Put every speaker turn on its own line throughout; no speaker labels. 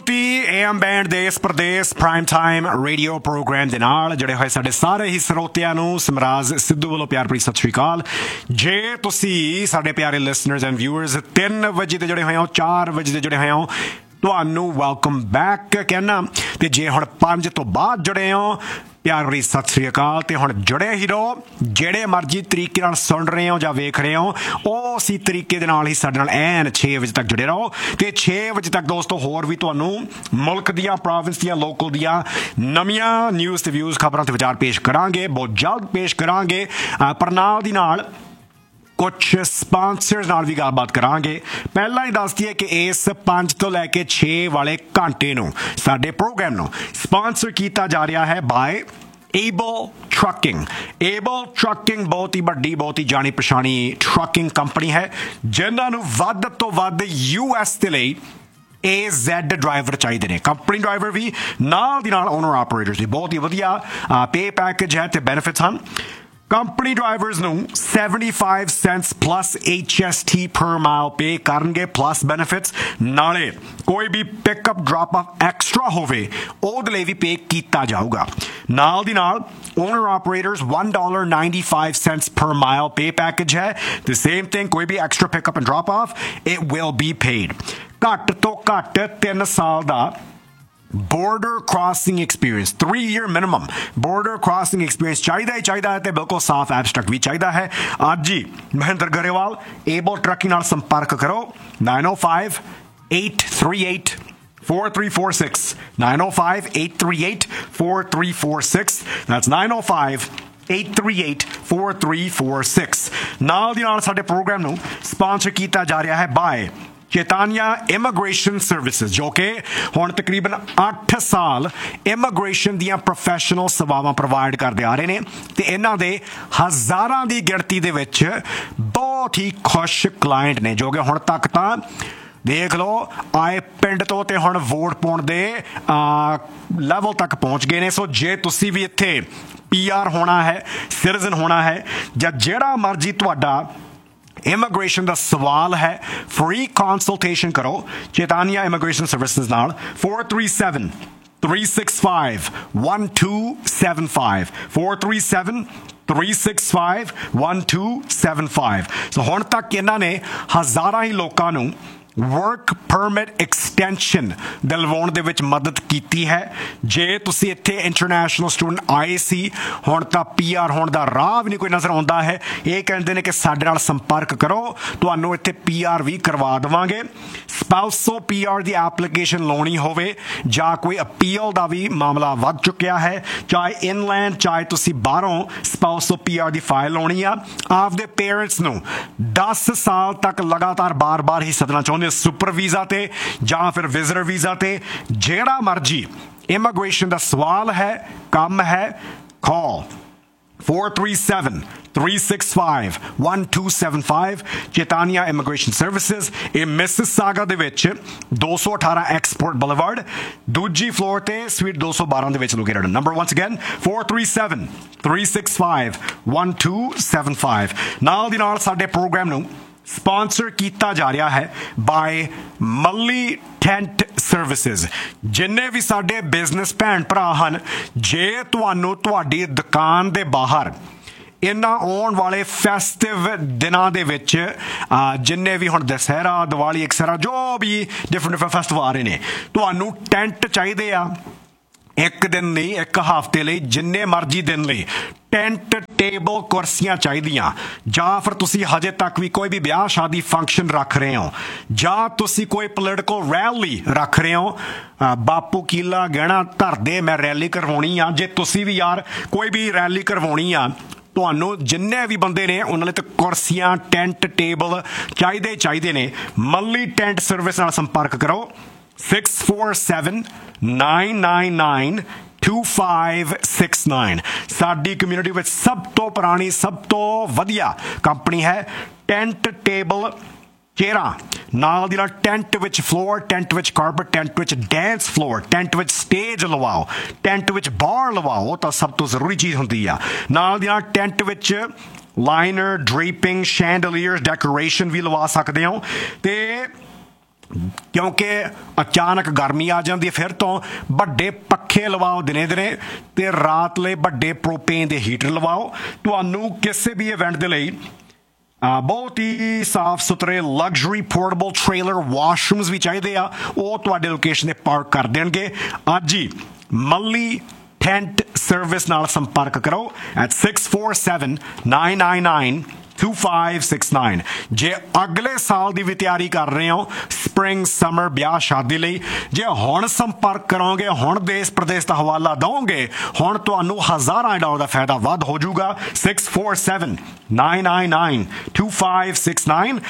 ਜੁੱਤੀ AM band ਦੇਸ ਪ੍ਰਦੇਸ prime time radio programme ਦੇ ਨਾਲ ਜੁੜੇ ਹੋਏ ਸਾਡੇ ਸਾਰੇ ਹੀ ਸਰੋਤਿਆਂ ਨੂੰ ਸਮਰਾਜ ਸਿੱਧੂ ਵੱਲੋਂ ਪਿਆਰ ਭਰੀ ਸਤਿ ਸ਼੍ਰੀ ਅਕਾਲ। ਜੇ ਤੁਸੀਂ ਸਾਡੇ ਪਿਆਰੇ ਲਿਸਨਰਸ ਐਂਡ ਵਿਊਅਰਸ 3 ਵਜੇ ਤੇ ਜੁੜੇ ਹੋਏ ਹੋ, 4 ਵਜੇ ਤੇ ਜੁੜੇ ਹੋਏ ਹੋ, ਤੁਹਾਨੂੰ ਵੈਲਕਮ ਬੈਕ ਕਹਿਣਾ। ਤੇ ਜੇ ਹੁਣ 5 ਤੋਂ ਬਾਅਦ ਜੁੜੇ ਹੋ, ਪਿਆਰ ਭਰੀ ਸਤਿ ਸ਼੍ਰੀ ਅਕਾਲ। ਤੇ ਹੁਣ ਜੁੜੇ ਹੀ ਰਹੋ, ਜਿਹੜੇ ਮਰਜ਼ੀ ਤਰੀਕੇ ਨਾਲ ਸੁਣ ਰਹੇ ਹੋ ਜਾਂ ਵੇਖ ਰਹੇ ਹੋ, ਉਸੇ ਤਰੀਕੇ ਦੇ ਨਾਲ ਹੀ ਸਾਡੇ ਨਾਲ ਐਨ 6 ਵਜੇ ਤੱਕ ਜੁੜੇ ਰਹੋ। ਤੇ 6 ਵਜੇ ਤੱਕ ਦੋਸਤੋ ਹੋਰ ਵੀ ਤੁਹਾਨੂੰ ਮੁਲਕ ਦੀਆਂ, ਪ੍ਰੋਵਿੰਸ ਦੀਆਂ, ਲੋਕਲ ਦੀਆਂ ਨਵੀਆਂ ਨਿਊਜ਼ ਤੇ ਵਿਊਜ਼, ਖਬਰਾਂ ਤੇ ਵਿਚਾਰ ਪੇਸ਼ ਕਰਾਂਗੇ, ਬਹੁਤ ਜਲਦ ਪੇਸ਼ ਕਰਾਂਗੇ। ਪਰ ਨਾਲ ਦੀ ਨਾਲ ਕੁਛ ਸਪਾਂਸਰਸ ਨਾਲ ਵੀ ਗੱਲਬਾਤ ਕਰਾਂਗੇ। ਪਹਿਲਾਂ ਹੀ ਦੱਸ ਦਈਏ ਕਿ ਇਸ 5 ਤੋਂ ਲੈ ਕੇ 6 ਵਾਲੇ ਘੰਟੇ ਨੂੰ ਸਾਡੇ ਪ੍ਰੋਗਰਾਮ ਨੂੰ ਸਪਾਂਸਰ ਕੀਤਾ ਜਾ ਰਿਹਾ ਹੈ bye able trucking. Able trucking ਬਹੁਤ ਹੀ ਵੱਡੀ, ਬਹੁਤ ਹੀ ਜਾਣੀ ਪਛਾਣੀ ਟਰੱਕਿੰਗ ਕੰਪਨੀ ਹੈ, ਜਿਨ੍ਹਾਂ ਨੂੰ ਵੱਧ ਤੋਂ ਵੱਧ US ਦੇ ਲਈ AZ ਡਰਾਈਵਰ ਚਾਹੀਦੇ ਨੇ। ਕੰਪਨੀ ਡਰਾਈਵਰ ਵੀ ਨਾਲ ਦੀ ਨਾਲ ਓਨਰ ਆਪਰੇਟਰਸ ਵੀ। ਬਹੁਤ ਹੀ ਵਧੀਆ ਪੇ ਪੈਕੇਜ ਹੈ ਤੇ ਬੈਨੀਫਿਟਸ ਹਨ। ਕੰਪਨੀ ਡਰਾਈਵਰਸ ਨੂੰ 75 ਸੈਂਟਸ ਪਲੱਸ HST ਪਰ ਮਾਈਲ ਪੇ ਕਰਨਗੇ, ਪਲੱਸ ਬੈਨੀਫਿਟਸ। ਨਾਲੇ ਕੋਈ ਵੀ ਪਿਕਅਪ ਡ੍ਰੌਪ ਆਫ ਐਕਸਟਰਾ ਹੋਵੇ ਉਹਦੇ ਲਈ ਵੀ ਪੇ ਕੀਤਾ ਜਾਊਗਾ। ਨਾਲ ਦੀ ਨਾਲ owner operators $1.95 per mile pay package ਹੈ। The same thing, ਕੋਈ ਵੀ extra pickup and drop of, it will be paid। ਘੱਟ ਤੋਂ ਘੱਟ 3 ਸਾਲ ਦਾ border crossing experience, 3-year minimum border crossing experience ਚਾਹੀਦਾ ਹੀ ਚਾਹੀਦਾ ਹੈ। ਤੇ ਬਿਲਕੁਲ ਸਾਫ਼ ਐਬਸਟ੍ਰੈਕਟ ਵੀ ਚਾਹੀਦਾ ਹੈ। ਅੱਜ ਹੀ ਮਹਿੰਦਰ ਗਰੇਵਾਲ ਏਬਲ ਟਰੱਕਿੰਗ ਨਾਲ ਸੰਪਰਕ ਕਰੋ। 905-838-4346 905-838-4346 That's 905-838-4346। ਨਾਲ ਦੀ ਨਾਲ ਸਾਡੇ ਪ੍ਰੋਗਰਾਮ ਨੂੰ ਸਪਾਂਸਰ ਕੀਤਾ ਜਾ ਰਿਹਾ ਹੈ ਬਾਏ ਚੇਤਾਨੀਆ ਇਮੀਗ੍ਰੇਸ਼ਨ ਸਰਵਿਸਿਜ਼, ਜੋ ਕਿ ਹੁਣ ਤਕਰੀਬਨ 8 ਸਾਲ ਇਮੀਗ੍ਰੇਸ਼ਨ ਦੀਆਂ ਪ੍ਰੋਫੈਸ਼ਨਲ ਸੇਵਾਵਾਂ ਪ੍ਰੋਵਾਈਡ ਕਰਦੇ ਆ ਰਹੇ ਨੇ। ਤੇ ਇਹਨਾਂ ਦੇ ਹਜ਼ਾਰਾਂ ਦੀ ਗਿਣਤੀ ਦੇ ਵਿੱਚ ਬਹੁਤ ਹੀ ਖੁਸ਼ ਕਲਾਇੰਟ ਨੇ, ਜੋ ਕਿ ਹੁਣ ਤੱਕ ਤਾਂ ਦੇਖ ਲਓ ਆਏ ਪਿੰਡ ਤੋਂ ਤੇ ਹੁਣ ਵੋਟ ਪਾਉਣ ਦੇ ਲੈਵਲ ਤੱਕ ਪਹੁੰਚ ਗਏ ਨੇ। ਸੋ ਜੇ ਤੁਸੀਂ ਵੀ ਇੱਥੇ PR ਹੋਣਾ ਹੈ, ਸਿਟੀਜ਼ਨ ਹੋਣਾ ਹੈ, ਜਾਂ ਜਿਹੜਾ ਮਰਜ਼ੀ ਤੁਹਾਡਾ ਇਮੀਗ੍ਰੇਸ਼ਨ ਦਾ ਸਵਾਲ ਹੈ, ਫ੍ਰੀ ਕੰਸਲਟੇਸ਼ਨ ਕਰੋ ਚੇਤਾਨੀਆ ਇਮੀਗ੍ਰੇਸ਼ਨ ਸਰਵਿਸਿਜ਼ ਨਾਲ। 437-365-1275 437-365-1275। ਸੋ ਹੁਣ ਤੱਕ ਇਹਨਾਂ ਨੇ ਹਜ਼ਾਰਾਂ ਹੀ ਲੋਕਾਂ ਨੂੰ ਵਰਕ ਪਰਮਿਟ ਐਕਸਟੈਂਸ਼ਨ ਦਿਲਵਾਉਣ ਦੇ ਵਿੱਚ ਮਦਦ ਕੀਤੀ ਹੈ। ਜੇ ਤੁਸੀਂ ਇੱਥੇ ਇੰਟਰਨੈਸ਼ਨਲ ਸਟੂਡੈਂਟ ਆਏ ਸੀ, ਹੁਣ ਤਾਂ PR ਹੋਣ ਦਾ ਰਾਹ ਵੀ ਨਹੀਂ ਕੋਈ ਨਜ਼ਰ ਆਉਂਦਾ ਹੈ। ਇਹ ਕਹਿੰਦੇ ਨੇ ਕਿ ਸਾਡੇ ਨਾਲ ਸੰਪਰਕ ਕਰੋ, ਤੁਹਾਨੂੰ ਇੱਥੇ PR ਵੀ ਕਰਵਾ ਦੇਵਾਂਗੇ। ਸਪਾਊਸੋ PR ਦੀ ਐਪਲੀਕੇਸ਼ਨ ਲਾਉਣੀ ਹੋਵੇ, ਜਾਂ ਕੋਈ ਅਪੀਲ ਦਾ ਵੀ ਮਾਮਲਾ ਵੱਧ ਚੁੱਕਿਆ ਹੈ, ਚਾਹੇ ਇਨਲੈਂਡ ਚਾਹੇ ਤੁਸੀਂ ਬਾਹਰੋਂ ਸਪਾਊਸੋ PR ਦੀ ਫਾਈਲ ਲਾਉਣੀ ਆ, ਆਪਦੇ ਪੇਰੈਂਟਸ ਨੂੰ 10 ਸਾਲ ਤੱਕ ਲਗਾਤਾਰ ਬਾਰ-ਬਾਰ ਹੀ ਸੱਦਣਾ ਚਾਹੁੰਦੇ ਸੁਪਰ ਵੀਜ਼ਾ ਤੇ ਜਾਂ ਫਿਰ ਵਿਜ਼ਟਰ ਵੀਜ਼ਾ ਤੇ, ਜਿਹੜਾ ਮਰਜੀ ਇਮੀਗ੍ਰੇਸ਼ਨ ਦਾ ਸਵਾਲ ਹੈ, ਕੰਮ ਹੈ, ਕਾਲ 437-365-1275 ਚੇਤਾਨੀਆ ਇਮੀਗ੍ਰੇਸ਼ਨ ਸਰਵਿਸਿਜ਼। ਇਹ ਮਿਸਿਸਾਗਾ ਦੇ ਵਿੱਚ 218 ਐਕਸਪੋਰਟ ਬੁਲੇਵਾਰਡ, ਦੂਜੀ ਫਲੋਰ ਤੇ ਸਵੀਟ 212 ਦੇ ਵਿੱਚ ਲੋਕੇਟਡ। Number once again 437-365-1275। ਨਾਲ ਦੀ ਨਾਲ ਸਾਡੇ ਪ੍ਰੋਗਰਾਮ ਨੂੰ ਸਪਾਂਸਰ ਕੀਤਾ ਜਾ ਰਿਹਾ ਹੈ ਬਾਏ ਮੱਲੀ ਟੈਂਟ ਸਰਵਿਸਿਜ਼। ਜਿੰਨੇ ਵੀ ਸਾਡੇ ਬਿਜ਼ਨਸ ਭੈਣ ਭਰਾ ਹਨ, ਜੇ ਤੁਹਾਨੂੰ ਤੁਹਾਡੀ ਦੁਕਾਨ ਦੇ ਬਾਹਰ ਇਹਨਾਂ ਆਉਣ ਵਾਲੇ ਫੈਸਟਿਵ ਦਿਨਾਂ ਦੇ ਵਿੱਚ ਜਿੰਨੇ ਵੀ ਹੁਣ ਦੁਸਹਿਰਾ, ਦੀਵਾਲੀ, ਐਕਸੈਟਰਾ, ਜੋ ਵੀ ਡਿਫਰੈਂਟ ਫੈਸਟਿਵਲ ਆ ਰਹੇ ਨੇ, ਤੁਹਾਨੂੰ ਟੈਂਟ ਚਾਹੀਦੇ ਆ, ਇੱਕ ਦਿਨ ਨਹੀਂ, ਇੱਕ ਹਫ਼ਤੇ ਲਈ, ਜਿੰਨੇ ਮਰਜ਼ੀ ਦਿਨ ਲਈ ਟੈਂਟ, ਟੇਬਲ, ਕੁਰਸੀਆਂ ਚਾਹੀਦੀਆਂ। ਜਾਂ ਫਿਰ ਤੁਸੀਂ ਹਜੇ ਤੱਕ ਵੀ ਕੋਈ ਵੀ ਵਿਆਹ ਸ਼ਾਦੀ ਫੰਕਸ਼ਨ ਰੱਖ ਰਹੇ ਹੋ, ਜਾਂ ਤੁਸੀਂ ਕੋਈ ਪੋਲੀਟੀਕਲ ਰੈਲੀ ਰੱਖ ਰਹੇ ਹੋ, ਬਾਪੂ ਕੀਲਾ ਗਹਿਣਾ ਧਰਦੇ ਮੈਂ ਰੈਲੀ ਕਰਵਾਉਣੀ ਆ, ਜੇ ਤੁਸੀਂ ਵੀ ਯਾਰ ਕੋਈ ਵੀ ਰੈਲੀ ਕਰਵਾਉਣੀ ਆ, ਤੁਹਾਨੂੰ ਜਿੰਨੇ ਵੀ ਬੰਦੇ ਨੇ ਉਹਨਾਂ ਲਈ ਤਾਂ ਕੁਰਸੀਆਂ, ਟੈਂਟ, ਟੇਬਲ ਚਾਹੀਦੇ ਨੇ। ਮੱਲੀ ਟੈਂਟ ਸਰਵਿਸ ਨਾਲ ਸੰਪਰਕ ਕਰੋ 647-999-2569। ਸਾਡੀ ਕਮਿਊਨਿਟੀ ਵਿੱਚ ਸਭ ਤੋਂ ਪੁਰਾਣੀ, ਸਭ ਤੋਂ ਵਧੀਆ ਕੰਪਨੀ ਹੈ ਟੈਂਟ, ਟੇਬਲ, ਚੇਅਰਾਂ। ਨਾਲ ਦੀ ਨਾਲ ਟੈਂਟ ਵਿੱਚ ਫਲੋਰ, ਟੈਂਟ ਵਿੱਚ ਕਾਰਪਟ, ਟੈਂਟ ਵਿੱਚ ਡੈਂਸ ਫਲੋਰ, ਟੈਂਟ ਵਿੱਚ ਸਟੇਜ ਲਵਾਓ, ਟੈਂਟ ਵਿੱਚ ਬਾਰ ਲਵਾਓ, ਉਹ ਤਾਂ ਸਭ ਤੋਂ ਜ਼ਰੂਰੀ ਚੀਜ਼ ਹੁੰਦੀ ਆ। ਨਾਲ ਦੀ ਨਾਲ ਟੈਂਟ ਵਿੱਚ ਲਾਈਨਰ, ਡ੍ਰੇਪਿੰਗ, ਸ਼ੈਂਡਲੀਅਰਸ, ਡੈਕੋਰੇਸ਼ਨ ਵੀ ਲਵਾ ਸਕਦੇ ਹੋ। ਤੇ क्योंकि अचानक गर्मी आ जाती है फिर तो ਵੱਡੇ ਪੱਖੇ ਲਵਾਓ ਦਿਨੇ ਦਿਨੇ ਤੇ ਰਾਤ ਲਈ ਵੱਡੇ ਪ੍ਰੋਪੇਨ ਦੇ ਹੀਟਰ ਲਵਾਓ ਤੁਹਾਨੂੰ ਕਿਸੇ ਵੀ ਇਵੈਂਟ ਦੇ ਲਈ ਬਹੁਤ ਹੀ ਸਾਫ ਸੁਥਰੇ ਲਗਜ਼ਰੀ ਪੋਰਟੇਬਲ ਟ੍ਰੇਲਰ ਵਾਸ਼ਰੂਮਸ ਵੀ ਚਾਹੀਦੇ ਆ ਉਹ ਤੁਹਾਡੇ ਲੋਕੇਸ਼ਨ ਤੇ ਪਾਰਕ ਕਰ ਦੇਣਗੇ ਅੱਜ ਹੀ ਮੱਲੀ टेंट सर्विस नाल संपर्क करो at 647-999-2569 जे अगले साल दी भी तैयारी कर रहे हो स्प्रिंग समर ब्याह शादी लई जे हुण संपर्क करोगे हुण देश प्रदेश दा हवाला दोगे हुण तुहानू हज़ारां डॉलर दा फायदा वध हो जाऊगा 647-999-2569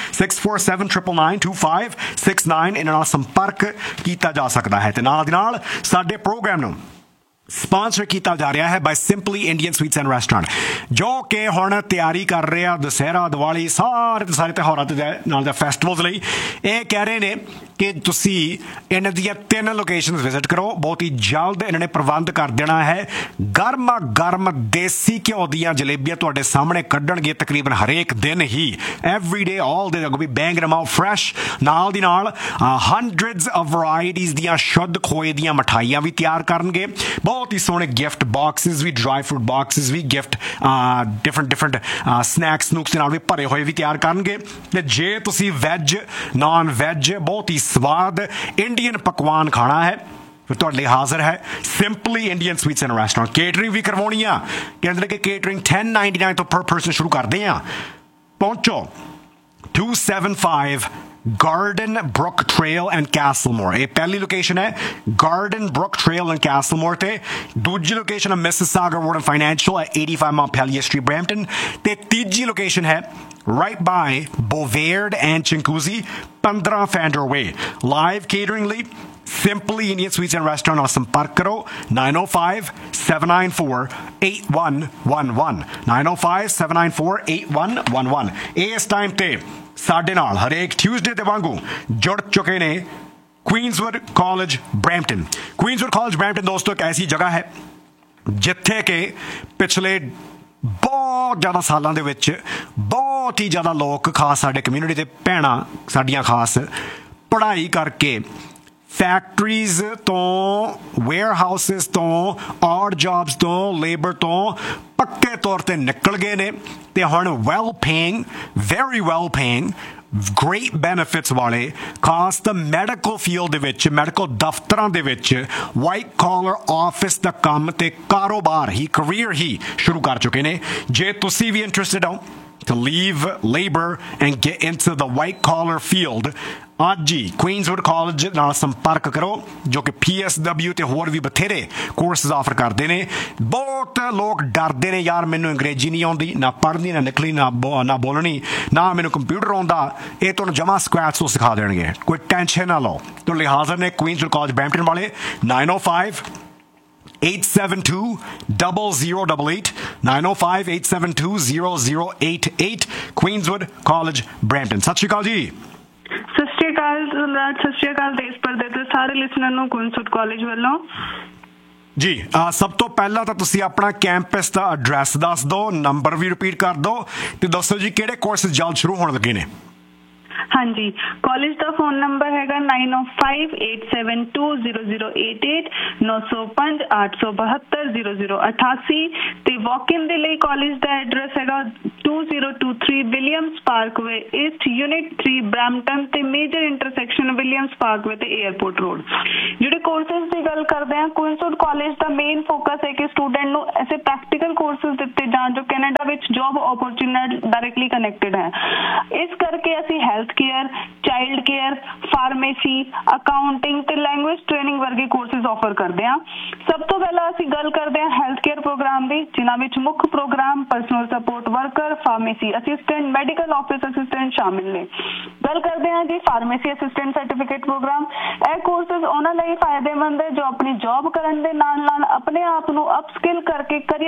647-999-2569 इन्हां नाल संपर्क कीता जा सकदा है ते नाल दी नाल साडे प्रोग्राम नूं स्पॉन्सर किया जा रहा है by simply Indian sweets and restaurant जो कि हुण तैयारी कर रहे हैं दशहरा दिवाली सारे त्योहारां दे फैसटिवल्स लई ये कह रहे हैं कि तुसी इन्हां दी 3 लोकेशनस विजिट करो बहुत ही जल्द इन्होंने प्रबंध कर देना है गर्मा गर्म देसी घ्यो दीयां जलेबियां तुहाडे सामने कड्ढणगे तकरीबन हरेक दिन ही every day all day B bang them out fresh नाल दी नाल hundreds of varieties दीयां शुद्ध खोए दीयां मिठाइयां भी तैयार करनगे बहुत ही सोहने गिफ्ट बॉक्सेस भी ड्राई फ्रूट बॉक्सेस भी गिफ्ट डिफरेंट स्नैक्स नूक्स दे नाल भी भरे होए भी तैयार करनगे ते जे तुसी वेज नॉन वेज बहुत ही स्वाद इंडियन पकवान खाना है फिर तुहाडे लिए हाजिर है simply Indian sweets and restaurant catering भी करवाउणी आ कहंदे कि केटरिंग 1099 तो पर पर्सन शुरू करदे आ पहुंचो 275 Garden Brook Trail and Castlemore ये पहली लोकेशन है Garden Brook Trail and Castlemore ते दूजी लोकेशन है Mississauga Road and Financial at 85 Montpelier Street Brampton ते तीजी लोकेशन है right by Bovaird and Chinguacousy 15 Fander Way live catering ਲਈ Simply Indian Sweets and Restaurant ਨਾਲ ਸੰਪਰਕ ਕਰੋ 905-794-8111 905-794-8111 ਇਸ ਟਾਈਮ ਤੇ ਸਾਡੇ ਨਾਲ ਹਰੇਕ ਟਿਊਜ਼ਡੇ ਦੇ ਵਾਂਗੂ ਜੁੜ ਚੁੱਕੇ ਨੇ ਕੁਈਨਜ਼ਵੁੱਡ ਕਾਲਜ ਬਰੈਂਪਟਨ ਕੁਈਨਜ਼ਵੁੱਡ ਕਾਲਜ ਬਰੈਂਪਟਨ ਦੋਸਤੋ ਇੱਕ ਐਸੀ ਜਗ੍ਹਾ ਹੈ ਜਿੱਥੇ ਕਿ ਪਿਛਲੇ ਬਹੁਤ ਜ਼ਿਆਦਾ ਸਾਲਾਂ ਦੇ ਵਿੱਚ ਬਹੁਤ ਹੀ ਜ਼ਿਆਦਾ ਲੋਕ ਖਾਸ ਸਾਡੇ ਕਮਿਊਨਿਟੀ ਦੇ ਭੈਣਾਂ ਸਾਡੀਆਂ ਖਾਸ ਪੜ੍ਹਾਈ ਕਰਕੇ फैक्ट्रीज तो वेयरहाउसिस तो ऑड जॉब्स तो लेबर तो पक्के तौर पर निकल गए ने ते हुण well paying very well paying great benefits वाले खास तो मैडिकल फील्ड दे विच मैडिकल दफ्तरां दे विच वाइट कॉलर ऑफिस दा काम ते कारोबार ही करियर ही शुरू कर चुके ने जे तुसी भी इंटरेस्टेड हो to leave labor and get into the white collar field ਅੱਜ ਹੀ ਕੁਈਨਜ਼ਵੁੱਡ ਕਾਲਜ ਨਾਲ ਸੰਪਰਕ ਕਰੋ ਜੋ ਕਿ PSW ਤੇ ਹੋਰ ਵੀ ਬਥੇਰੇ ਕੋਰਸਿਸ ਆਫਰ ਕਰਦੇ ਨੇ ਬਹੁਤ ਲੋਕ ਡਰਦੇ ਨੇ ਯਾਰ ਮੈਨੂੰ ਅੰਗਰੇਜ਼ੀ ਨਹੀਂ ਆਉਂਦੀ ਨਾ ਪੜ੍ਹਨੀ ਨਾ ਲਿਖਣੀ ਨਾ ਬੋਲਣੀ ਨਾ ਮੈਨੂੰ ਕੰਪਿਊਟਰ ਆਉਂਦਾ ਇਹ ਤੁਹਾਨੂੰ ਜਮਾ ਸਕ੍ਰੈਚ ਤੋਂ ਸਿਖਾ ਦੇਣਗੇ ਕੋਈ ਟੈਨਸ਼ਨ ਨਾ ਲਓ ਤੁਹਾਡੇ ਲਈ ਹਾਜ਼ਰ ਨੇ ਕੁਈਨਜ਼ਵੁੱਡ ਕਾਲਜ ਬਰੈਂਪਟਨ ਵਾਲੇ 905-872-0088 905-872-0088 Queenswood College Brampton ਸਤਿ ਸ਼੍ਰੀ ਅਕਾਲ ਜੀ
ਸਤਿ ਸ਼੍ਰੀ ਅਕਾਲ ਦੇਸ਼ ਪਰਦੇ ਤੇ ਸਾਰੇ ਲਿਸਨਰ ਨੂੰ ਕੁਈਨਜ਼ਵੁੱਡ ਕਾਲਜ ਵੱਲੋਂ
ਜੀ ਸਭ ਤੋਂ ਪਹਿਲਾਂ ਤਾਂ ਤੁਸੀਂ ਆਪਣਾ ਕੈਂਪਸ ਦਾ ਐਡਰੈਸ ਦੱਸ ਦਿਓ ਨੰਬਰ ਵੀ ਰਿਪੀਟ ਕਰ ਦਿਓ ਤੇ ਦੱਸੋ ਜੀ ਕਿਹੜੇ ਕੋਰਸਿਸ ਜਲਦ ਸ਼ੁਰੂ ਹੋਣ ਲੱਗੇ ਨੇ
ਹਾਂਜੀ ਕਾਲਜ ਦਾ ਫੋਨ ਨੰਬਰ ਹੈਗਾ 9058720088 9058720088 ਤੇ ਵਾਕ ਇਨ ਦੇ ਲਈ ਕਾਲਜ ਦਾ ਐਡਰੈਸ ਹੈਗਾ 2023 Williams Parkway East unit 3 Brampton ਤੇ ਮੇਜਰ ਇੰਟਰਸੈਕਸ਼ਨ ਵਿਲੀਅਮਸ ਪਾਰਕਵੇ ਤੇ 에ਅਰਪੋਰਟ ਰੋਡ ਜਿਹੜੇ ਕੋਰਸਿਸ ਦੀ ਗੱਲ ਕਰਦੇ ਹਾਂ ਕੁਈਨਜ਼ਵੁੱਡ ਕਾਲਜ ਦਾ ਮੇਨ ਫੋਕਸ ਹੈ ਕਿ ਸਟੂਡੈਂਟ ਨੂੰ ਐਸੇ ਪ੍ਰੈਕਟੀਕਲ ਕੋਰਸਿਸ ਦਿੱਤੇ ਜਾਣ ਜੋ ਕੈਨੇਡਾ ਵਿੱਚ ਜੌਬ ਓਪਰਚੁਨਿਟੀ ਡਾਇਰੈਕਟਲੀ ਕਨੈਕਟਡ ਹੈ ਇਸ ਕਰਕੇ ਅਸੀਂ health care child care pharmacy accounting ते लैंग्वेज ट्रेनिंग वर्गे कोर्सेज ऑफर करते हैं सब तो पहला ਅਸੀਂ ਗੱਲ ਕਰਦੇ ਹਾਂ ਹੈਲਥ ਕੇਅਰ ਪ੍ਰੋਗਰਾਮ ਦੀ ਜਿਨ੍ਹਾਂ ਵਿੱਚ ਮੁੱਖ programme personal support worker pharmacy assistant medical office assistant ਸ਼ਾਮਿਲ ਨੇ ਗੱਲ ਕਰਦੇ ਹਾਂ ਜੀ ਫਾਰਮੇਸੀ ਅਸਿਸਟੈਂਟ ਸਰਟੀਫਿਕੇਟ ਪ੍ਰੋਗਰਾਮ ਇਹ ਕੋਰसेज ਉਹਨਾਂ ਲਈ ਫਾਇਦੇਮੰਦ ਹੈ ਜੋ ਆਪਣੀ ਜੌਬ ਕਰਨ ਦੇ ਨਾਲ ਨਾਲ ਆਪਣੇ ਆਪ ਨੂੰ ਅਪਸਕਿਲ ਕਰਕੇ ਕਰੀਅਰ ਚੇਂਜ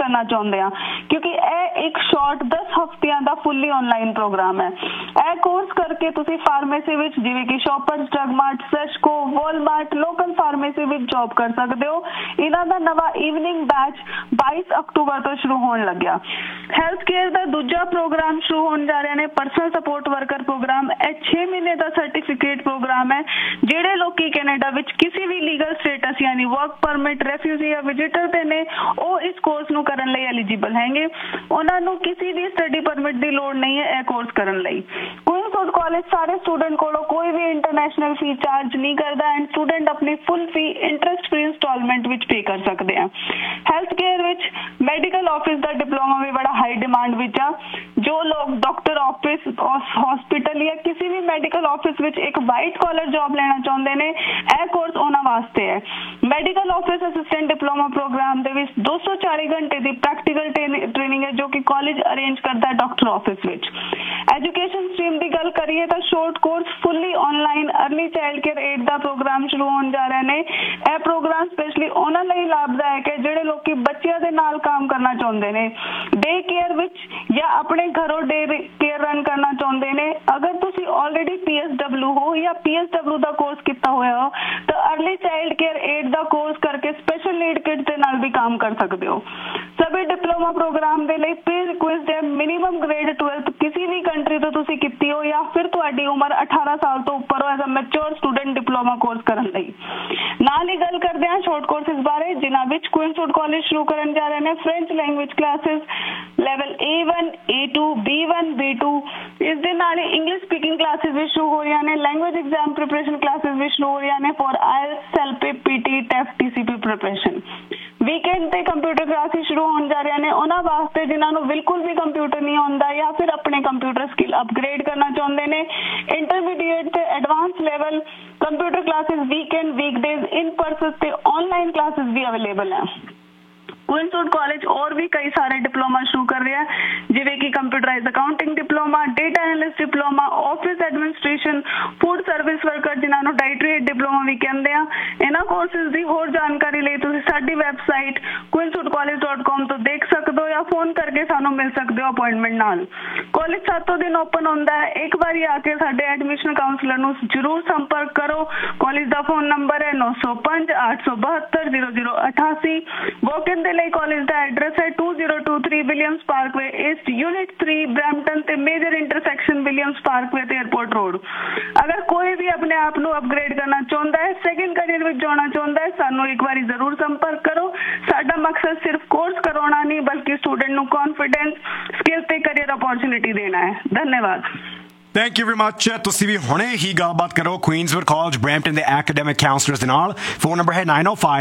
करना चाहते हैं क्योंकि यह एक शॉर्ट 10 हफ्तियां का फुली ऑनलाइन प्रोग्राम है। यह कोर्स करके तुसी फार्मेसी विच जिवें कि shoppers drug mart, Sesko, Walmart, local pharmacy which job कर सकते हो। इन्हां दा नवा इवनिंग बैच 22 अक्टूबर तो शुरू होने लग्या। हैल्थ केयर का दूजा प्रोग्राम शुरू होने जा रहे हैं, पर्सनल सपोर्ट वर्कर प्रोग्राम। यह 6 महीने का सर्टिफिकेट प्रोग्राम है। जेडे लोग कैनेडा विच किसी भी लीगल स्टेटस यानी वर्क परमिट, रेफ्यूजी या विजिटर ते ने वो इस कोर्स नू करन लई एलिजिबल हैंगे। उन्हां नू किसी भी स्टडी परमिट की लोड़ नहीं है यह कोर्स करन लई। क्वींसवुड कॉलेज सारे स्टूडेंट को कोई भी इंटरनेशनल फी चार्ज नहीं करता एंड स्टूडेंट अपनी फुल फी इंटरेस्ट फ्री इंस्टॉलमेंट विच पे कर सकते हैं। हैल्थ केयर विच मेडिकल ऑफिस का डिप्लोमा भी बड़ा हाई डिमांड विच आ। जो लोग डॉक्टर ऑफिस, हॉस्पिटल या किसी भी मेडिकल ऑफिस विच एक वाइट कॉलर जॉब लेना चाहते हैं, यह कोर्स उन्हां वास्ते है। Medical office assistant diploma programme दे विच 240 घंटे की प्रैक्टिकल ट्रेनिंग है जो कि कॉलेज अरेंज करता है डॉक्टर ऑफिस विच। एजुकेशन स्ट्रीम की गल करिए तो short course fully online early child care add का प्रोग्राम शुरू होने जा रहे हैं। यह प्रोग्राम स्पेशली उन्हां लई लाभदायक है ਜਿਹੜੇ ਲੋਕੀ ਬੱਚਿਆਂ ਦੇ ਨਾਲ काम करना चाहते हैं, डे केयर विच या अपने घरों डे केयर रन करना चाहते हैं। अगर तुसी ऑलरेडी PSW हो या PSW का कोर्स किया हुआ हो तो अर्ली चाइल्ड केयर एड का कोर्स करके स्पेशल नीड किड्स के नाल भी काम कर सकते हो। सभी डिप्लोमा प्रोग्राम के लिए प्री रिक्वेस्ट है मिनिमम ग्रेड 12 किसी भी कंट्री तो तुसी कीती हो या फिर तुहाडी उम्र 18 साल तो ऊपर हो as a mature student diploma course करन लई। नाल ही गल करते हैं शॉर्ट कोर्सेज बारे जिन्हां विच क्वींसवुड कॉलेज शुरू करन जा रहे हैं। French language classes level A1, A2, B1, B2 इस दे नाल इंग्लिश स्पीकिंग क्लासेस भी शुरू हो रही हैं। लैंग्वेज एग्जाम प्रिपरेशन क्लासेस भी शुरू हो रही हैं for IELTS, CELP, PT, TEF, TCP preparation. Weekend ते कंप्यूटर क्लासेस शुरू होने जा रहे हैं उन्हां वास्ते जिन्होंने बिल्कुल भी कंप्यूटर नहीं आता या फिर अपने कंप्यूटर स्किल अपग्रेड करना चाहते हैं। इंटरमीडिएट ते advance level computer classes weekend, weekdays, in person ते ऑनलाइन क्लासेस भी अवेलेबल हैं। क्वींसवुड कॉलेज और भी कई सारे डिप्लोमा शुरू कर रहे हैं जिवें कि computerise accounting diploma, data analyst diploma, office administration, food service worker जिन्होंने डाइटरी डिप्लोमा भी कहते हैं। इन्हां कोर्सेज की होर जानकारी लिए तुसीं साडी वैबसाइट queenswoodcollege.com तो देख सकते हो या फोन करके सानू मिल सकते हो अपॉइंटमेंट नाल। कॉलेज 7 दिन ओपन होंदा है। एक बार आके साडे एडमिशन काउंसलर नू जरूर संपर्क करो। कॉलेज का फोन नंबर है 905 872 0088। वॉक इन कॉलेज का एड्रेस है 2023 Williams Parkway east, unit 3 Brampton ते मेजर इंटरसेक्शन विलियम्स पार्कवे ते एयरपोर्ट रोड। अगर कोई भी अपने आप को अपग्रेड करना चाहता है, सेकंड करियर में जाना चाहता है, सानू एक बार जरूर संपर्क करो। साडा मकसद सिर्फ कोर्स करवाना नहीं बल्कि स्टूडेंट को कॉन्फिडेंस, स्किल ते करियर अपॉर्चुनिटी देना है। धन्यवाद।
Thank you very much. तुसी भी हुणे ही गलबात करो क्वींसवुड कॉलेज ब्रैम्पटन दे एकेडमिक काउंसलर्स दे नाल। फोन नंबर है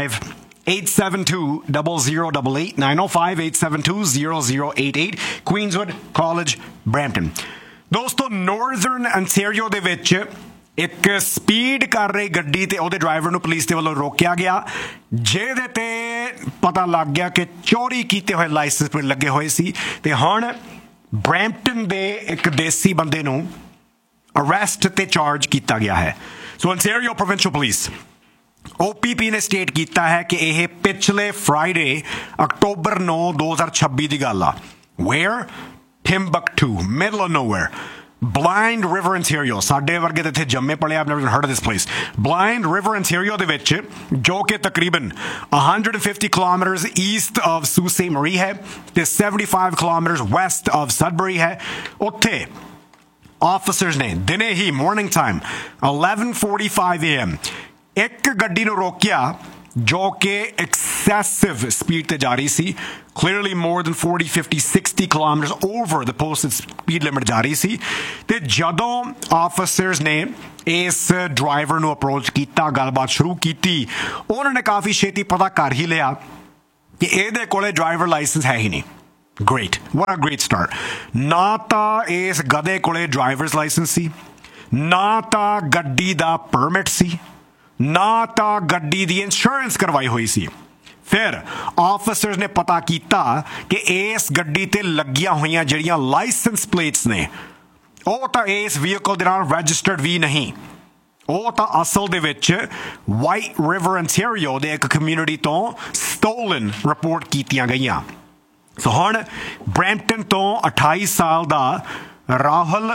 905-872-0088 905-872-0088 क्वींसवुड कॉलेज ब्रैम्पटन। दोस्तों नॉर्दਰਨ ਅੰਟੈਰੀਓ ਦੇ ਵਿੱਚ ਇੱਕ ਸਪੀਡ ਕਰ ਰਹੀ ਗੱਡੀ ਤੇ ਉਹਦੇ ਡਰਾਈਵਰ ਨੂੰ ਪੁਲਿਸ ਦੇ ਵੱਲੋਂ ਰੋਕਿਆ ਗਿਆ ਜਿਹਦੇ ਤੇ ਪਤਾ ਲੱਗ ਗਿਆ ਕਿ ਚੋਰੀ ਕੀਤੇ ਹੋਏ ਲਾਇਸੈਂਸ ਪਲੇਟ ਲੱਗੇ ਹੋਏ ਸੀ ਤੇ ਹੁਣ ਬ੍ਰੈਂਪਟਨ ਦੇ ਇੱਕ ਦੇਸੀ ਬੰਦੇ ਨੂੰ ਅਰੈਸਟ ਤੇ ਚਾਰਜ ਕੀਤਾ ਗਿਆ ਹੈ। ਸੋ ਅੰਟੈਰੀਓ ਪ੍ਰੋਵਿੰਸ਼ੀਅਲ ਪੁਲਿਸ OPP ने स्टेट किया है कि यह पिछले फ्राइडे अक्टूबर 9 2026 की गल आ। Where Timbuktu, middle of nowhere, Blind River Ontario, साडे वर्गे ते इत्थे जम्मे पले, I've never even heard of this place। Blind River Ontario दे विच जो कि तकरीबन 150 kilometers east of Sault Ste. Marie है ते 75 kilometers west of Sudbury है। उत्थे ऑफिसर्स ने दिने ही मॉर्निंग टाइम 11:45 AM एक गड्डी ਨੂੰ ਰੋਕਿਆ जो कि excessive speed ਤੇ ਜਾ ਰਹੀ ਸੀ, clearly more than 40, 50, 60 kilometers over the posted speed limit ਜਾ ਰਹੀ ਸੀ ਤੇ ਜਦੋਂ officers ਨੇ ਇਸ ਡਰਾਈਵਰ ਨੂੰ ਅਪਰੋਚ ਕੀਤਾ, ਗੱਲਬਾਤ ਸ਼ੁਰੂ ਕੀਤੀ, ਉਹਨਾਂ ਨੇ ਕਾਫੀ ਛੇਤੀ ਪਤਾ ਕਰ ਹੀ ਲਿਆ ਕਿ ਇਹਦੇ ਕੋਲੇ ਡਰਾਈਵਰ ਲਾਇਸੈਂਸ ਹੈ ਹੀ ਨਹੀਂ। Great, what a great start। ਨਾ ਤਾਂ ਇਸ ਗਧੇ ਕੋਲੇ ਡਰਾਈਵਰਸ ਲਾਇਸੈਂਸ ਸੀ, ਨਾ ਤਾਂ ਗੱਡੀ ਦਾ ਪਰਮਿਟ ਸੀ, ਨਾ ਤਾਂ ਗੱਡੀ ਦੀ ਇੰਸ਼ੋਰੈਂਸ ਕਰਵਾਈ ਹੋਈ ਸੀ। ਫਿਰ ਆਫਿਸਰਸ ਨੇ ਪਤਾ ਕੀਤਾ ਕਿ ਇਸ ਗੱਡੀ ਤੇ ਲੱਗੀਆਂ ਹੋਈਆਂ ਜਿਹੜੀਆਂ ਲਾਇਸੈਂਸ ਪਲੇਟਸ ਨੇ ਉਹ ਤਾਂ ਇਸ ਵਹੀਕਲ ਦੇ ਨਾਲ ਰਜਿਸਟਰਡ ਵੀ ਨਹੀਂ, ਉਹ ਤਾਂ ਅਸਲ ਦੇ ਵਿੱਚ ਵਾਈਟ ਰਿਵਰ ontario ਦੇ ਇੱਕ ਕਮਿਊਨਿਟੀ ਤੋਂ ਸਟੋਲਨ ਰਿਪੋਰਟ ਕੀਤੀਆਂ ਗਈਆਂ। सो हुण ब्रैम्पटन तो 28 साल दा राहुल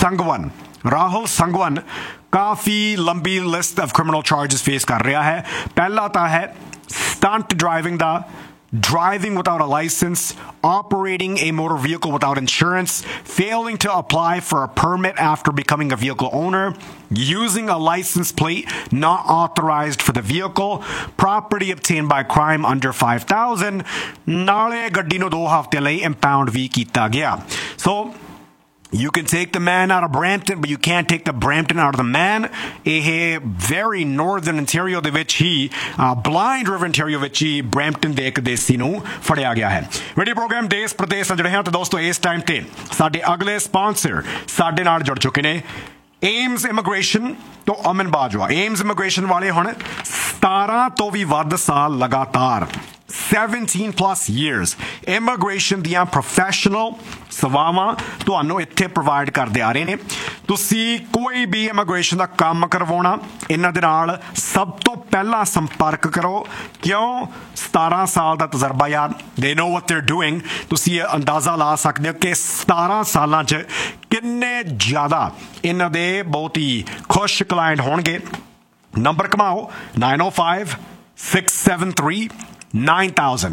संगवन काफ़ी लंबी list of criminal charges face कर रहा है। पहला तो है स्टंट ड्राइविंग दा, driving without a license, operating a motor vehicle without insurance, failing to apply for a permit after becoming a vehicle owner, using a license plate not authorized for the vehicle, property obtained by crime under 5,000, naale gaddi nu 2 hafte lai impound vi kita gaya. So you can take the man out of Brampton, but you can't take the Brampton out of the man. ਇਹ very northern Ontario ਦੇ ਵਿੱਚ ਹੀ blind river Ontario ਵਿੱਚ ਹੀ Brampton ਦੇ ਇੱਕ ਦੇਸੀ ਨੂੰ ਫੜਿਆ ਗਿਆ ਹੈ। ਰੇਡੀਓ ਪ੍ਰੋਗਰਾਮ ਦੇਸ਼ ਪ੍ਰਦੇਸ਼ ਜਿਹੜੇ ਹਨ ਤੇ ਦੋਸਤੋ ਇਸ ਟਾਈਮ ਤੇ ਸਾਡੇ ਅਗਲੇ ਸਪਾਂਸਰ ਸਾਡੇ ਨਾਲ ਜੁੜ ਚੁੱਕੇ ਨੇ। ਏਮਸ ਇਮੀਗ੍ਰੇਸ਼ਨ ਤੋਂ ਅਮਨ ਬਾਜਵਾ। ਏਮਸ ਇਮੀਗ੍ਰੇਸ਼ਨ ਵਾਲੇ ਹੁਣ 17 ਤੋਂ ਵੀ ਵੱਧ ਸਾਲ ਲਗਾਤਾਰ 17 plus years immigration ਦੀਆਂ professional ਸੇਵਾਵਾਂ ਤੁਹਾਨੂੰ ਇੱਥੇ ਪ੍ਰੋਵਾਈਡ ਕਰਦੇ ਆ ਰਹੇ ਨੇ। ਤੁਸੀਂ ਕੋਈ ਵੀ ਇਮੀਗ੍ਰੇਸ਼ਨ ਦਾ ਕੰਮ ਕਰਵਾਉਣਾ ਇਹਨਾਂ ਦੇ ਨਾਲ ਸਭ ਤੋਂ ਪਹਿਲਾਂ ਸੰਪਰਕ ਕਰੋ। ਕਿਉਂ? 17 ਸਾਲ ਦਾ ਤਜਰਬਾ ਯਾਰ, they know what they're doing। ਤੁਸੀਂ ਅੰਦਾਜ਼ਾ ਲਾ ਸਕਦੇ ਹੋ ਕਿ 17 ਸਾਲਾਂ 'ਚ ਕਿੰਨੇ ਜ਼ਿਆਦਾ ਇਹਨਾਂ ਦੇ ਬਹੁਤ ਹੀ ਖੁਸ਼ ਕਲਾਇੰਟ ਹੋਣਗੇ। ਨੰਬਰ ਕਮਾਓ 905-673 9000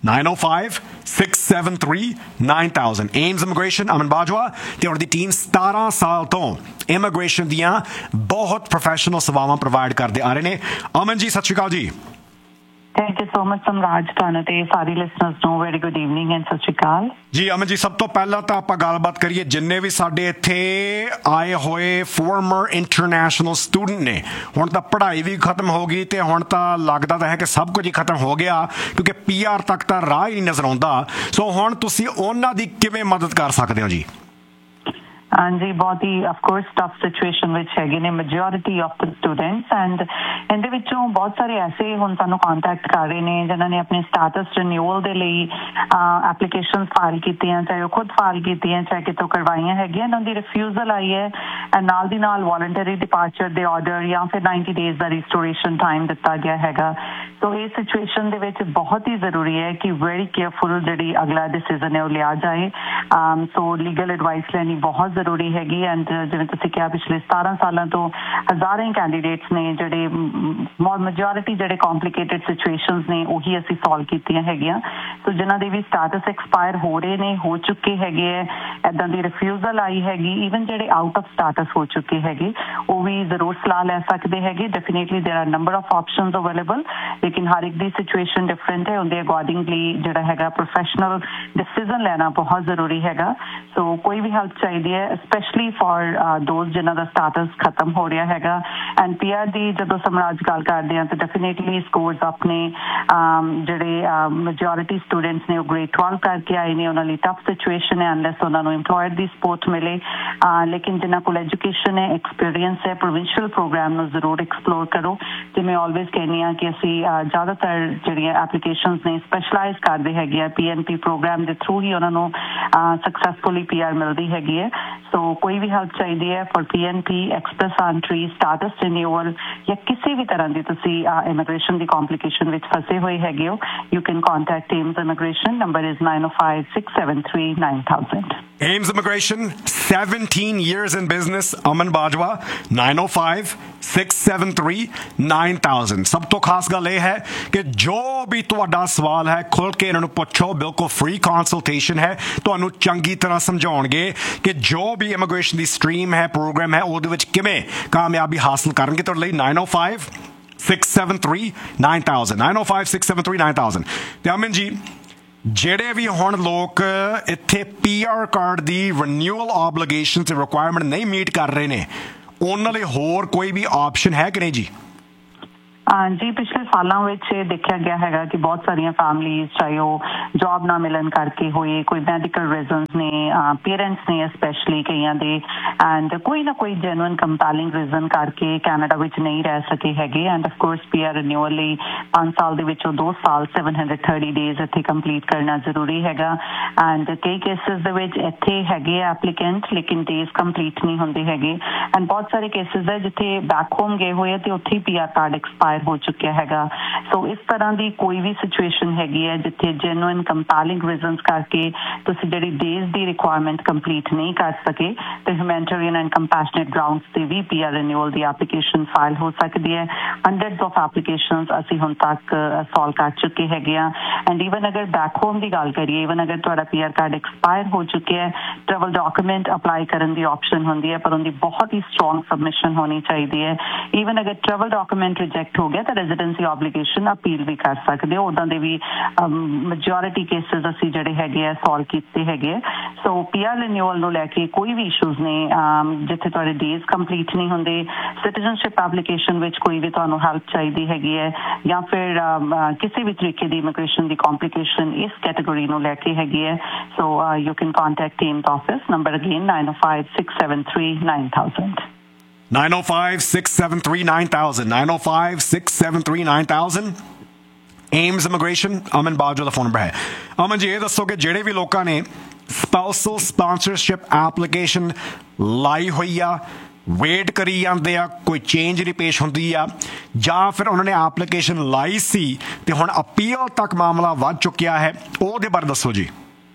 905-673 9000 ਏਮਸ ਇਮੀਗ੍ਰੇਸ਼ਨ ਅਮਨ ਬਾਜਵਾ ਤੇ ਉਹਨਾਂ ਦੀ ਟੀਮ 17 ਸਾਲ ਤੋਂ ਇਮੀਗ੍ਰੇਸ਼ਨ ਦੀਆਂ ਬਹੁਤ ਪ੍ਰੋਫੈਸ਼ਨਲ ਸੇਵਾਵਾਂ ਪ੍ਰੋਵਾਈਡ ਕਰਦੇ ਆ ਰਹੇ ਨੇ। ਅਮਨ ਜੀ ਸਤਿ ਸ਼੍ਰੀ ਅਕਾਲ ਜੀ।
Thank you so much, Samraj Tana te sari listeners know very good evening and sat shri akal
जी। अमन जी सब तो पहला तो आप गलबात करिए जिन्ने भी साडे इत्थे आए होए फॉर्मर इंटरनेशनल स्टूडेंट ने हुण तां पढ़ाई भी खत्म हो गई ते हुण तां लगदा तां है कि सब कुछ ही खत्म हो गया क्योंकि PR तक तां राह ही नहीं नज़र आउंदा। सो हुण तुसीं उन्हां दी किवें मदद कर सकदे हो जी?
हाँ जी, बहुत ही of course tough situation which हैगे ने majority of the students and इहदे विचों बहुत सारे ऐसे हुण सानूं कांटैक्ट कर रहे ने जिन्हां ने अपने स्टेटस रिन्यूअल दे लई एप्लीकेशनस फाइल कीतियां, चाहे वो खुद फाइल कीतियां चाहे कितों करवाइयां हैगियां, उन्हां दी रिफ्यूजल आई है एंड नाल दी नाल वॉलंटरी डिपार्चर दे ऑर्डर या फिर 90 डेज दा रिस्टोरेशन टाइम दिता गया हैगा। तो इस सिचुएशन दे विच बहुत ही जरूरी है कि वेरी केयरफुल जिहड़ी अगला डिसीजन है वो लिया जाए। सो लीगल एडवाइस लैनी बहुत जरूरी हैगी एंड जिवें तुसीं कहा पिछले 17 सालों तो हज़ारों कैंडीडेट्स ने जिहड़े मेजोरिटी जिहड़े कॉम्प्लीकेटेड सिचुएशनस ने उही असीं सॉल्व कीतियां हैगियां। सो जिन्हां दे भी स्टेटस एक्सपायर हो रहे ने, हो चुके हैगे है, इदां दी रिफ्यूजल आई हैगी, ईवन जिहड़े आउट ऑफ स्टेटस हो चुके हैगे वो भी जरूर सलाह लै सकदे हैगे। Definitely there are number of options available, लेकिन हर एक दी सिचुएशन डिफरेंट है, उनके अकॉर्डिंगली जिहड़ा हैगा प्रोफेशनल डिसीजन लेना बहुत जरूरी हैगा। सो कोई भी हेल्प चाहिए है स्पेशली फॉर दोज जिन्हां दा स्टेटस खत्म हो रहा हैगा एंड PR दी जदों समराज गल करदे हैं तो डेफिनेटली स्कोर्स अपने जिहड़े मेजोरिटी स्टूडेंट्स ने ग्रेड 12 करके आए ने, उन्हां लई टफ सिचुएशन है अनलैस उन्हां नूं एम्प्लॉयर दी सपोर्ट मिले। लेकिन जिन्हां कोल एजुकेशन है, एक्सपीरियंस है, प्रोविंशियल प्रोग्राम नूं जरूर एक्सप्लोर करो। ते मैं ऑलवेज कहनी हां कि असीं ज़्यादातर जिहड़ियां एप्लीकेशनस ने स्पैशलाइज करदे हैगे आ PNP प्रोग्राम दे थ्रू ही उन्हां नूं सक्सैसफुली PR मिलदी हैगी है। सो कोई भी हेल्प चाहिए है for PNP, express entry, status renewal या किसी भी तरह की तुसी इमिग्रेशन की कॉम्प्लीकेशन विच फसे हुए हैगे हो, you can contact AIIMS immigration. Number is 905-673 9000।
Ames Immigration, 17 years in business. Aman Bajwa, 905-673 9000। सब तो खास गल यह है कि जो भी तुहाडा सवाल है खुल के इन्हां नूं पुछो, बिल्कुल फ्री कंसल्टेशन है, तुहानूं चंगी तरह समझाउणगे कि जो भी इमिग्रेशन की स्ट्रीम है, प्रोग्राम है, ਉਹਦੇ ਵਿੱਚ ਕਿਵੇਂ ਕਾਮਯਾਬੀ ਹਾਸਲ ਕਰਨਗੇ। ਤੁਹਾਡੇ ਲਈ 905-673 9000 905-673 9000। ਤੇ ਅਮਨ ਜੀ ਜਿਹੜੇ ਵੀ ਹੁਣ ਲੋਕ ਇੱਥੇ PR ਕਾਰਡ ਦੀ ਰਿਨਿਊਅਲ ਆਬਲੀਗੇਸ਼ਨ ਤੇ ਰਿਕੁਆਇਰਮੈਂਟ ਨਹੀਂ ਮੀਟ ਕਰ ਰਹੇ ਨੇ ਉਹਨਾਂ ਲਈ ਹੋਰ ਕੋਈ ਵੀ ਆਪਸ਼ਨ ਹੈ ਕਿ ਨਹੀਂ ਜੀ?
हाँ जी, पिछले सालों में देखा गया है कि बहुत सारिया फैमिलीज चाहे वो जॉब ना मिलन करके होए, कोई मैडिकल रीजनस ने, पेरेंट्स ने स्पैशली कई दे एंड कोई ना कोई जेन्युइन कंपैलिंग रीजन करके कैनेडा विच नहीं रह सके हैगे end of course PR renewal ਲਈ 5 साल ਦੇ ਵਿੱਚੋਂ 2 ਸਾਲ 730 डेज ਇੱਥੇ ਕੰਪਲੀਟ ਕਰਨਾ ਜ਼ਰੂਰੀ ਹੈਗਾ ਐਂਡ ਕਈ ਕੇਸਿਸ ਦੇ ਵਿੱਚ ਇੱਥੇ ਹੈਗੇ ਐਪਲੀਕੈਂਟ ਲੇਕਿਨ ਡੇਜ਼ ਕੰਪਲੀਟ ਨਹੀਂ ਹੁੰਦੇ ਹੈਗੇ ਐਂਡ ਬਹੁਤ ਸਾਰੇ ਕੇਸਿਸ ਹੈ ਜਿੱਥੇ ਬੈਕ ਹੋਮ ਗਏ ਹੋਏ ਤੇ ਉੱਥੇ PR ਕਾਰਡ एक्सपायर हो चुका हैगा सो इस तरह की कोई भी सिचुएशन हैगी है जिथे जेन्युइन कंपैलिंग रीजनस करके तुसी जिहड़ी डेज की रिक्वायरमेंट कंप्लीट नहीं कर सके तो ह्यूमैनिटेरियन एंड कंपैशनेट ग्राउंड्स ते भी पीआर रिन्यूअल की एप्लीकेशन फाइल हो सकती है। हंड्रेड्स ऑफ एप्लीकेशंस असीं हुण तक सॉल्व कर चुके हैगे आ एंड ईवन अगर बैक होम की गल करिए ईवन अगर तुहाडा पीआर कार्ड एक्सपायर हो चुके है ट्रैवल डॉक्यूमेंट अप्लाई करने की ऑप्शन होंदी है पर उनकी बहुत ही स्ट्रॉन्ग सबमिशन होनी चाहिए है। ईवन अगर ट्रैवल डॉक्यूमेंट रिजेक्ट हो गया तो रेजिडेंसी ऑब्लीगेशन अपील भी कर सकते हो। उदां दे भी मेजोरिटी केसेस असीं जिहड़े हैगे आ सॉल्व कीते हैगे। सो पीआर रिन्यूअल नूं लैके कोई भी इशूज़ नहीं जिथे तुहाडे डेज कंप्लीट नहीं होंदे सिटीजनशिप एप्लीकेशन विच कोई भी तुहानूं हेल्प चाहिदी हैगी है या फिर किसी भी तरीके की इमिग्रेशन की कॉम्प्लिकेशन इस कैटेगरी नूं लैके हैगी है। So you can contact teams office number again 905-673-9000
905-673-9000 905-673-9000 AIIMS immigration अमन बाजवा का फोन नंबर है। अमन जी ये दसो कि जेडे भी लोगों ने स्पाउसल स्पॉन्सरशिप एप्लीकेशन लाई हुई आ वेट करी जाते आ कोई चेंज नहीं पेश होंदी आ जां फिर उन्होंने एप्लीकेशन लाई सी ते हुण अपील तक मामला वध चुकिया है ਉਹਦੇ बारे दसो जी।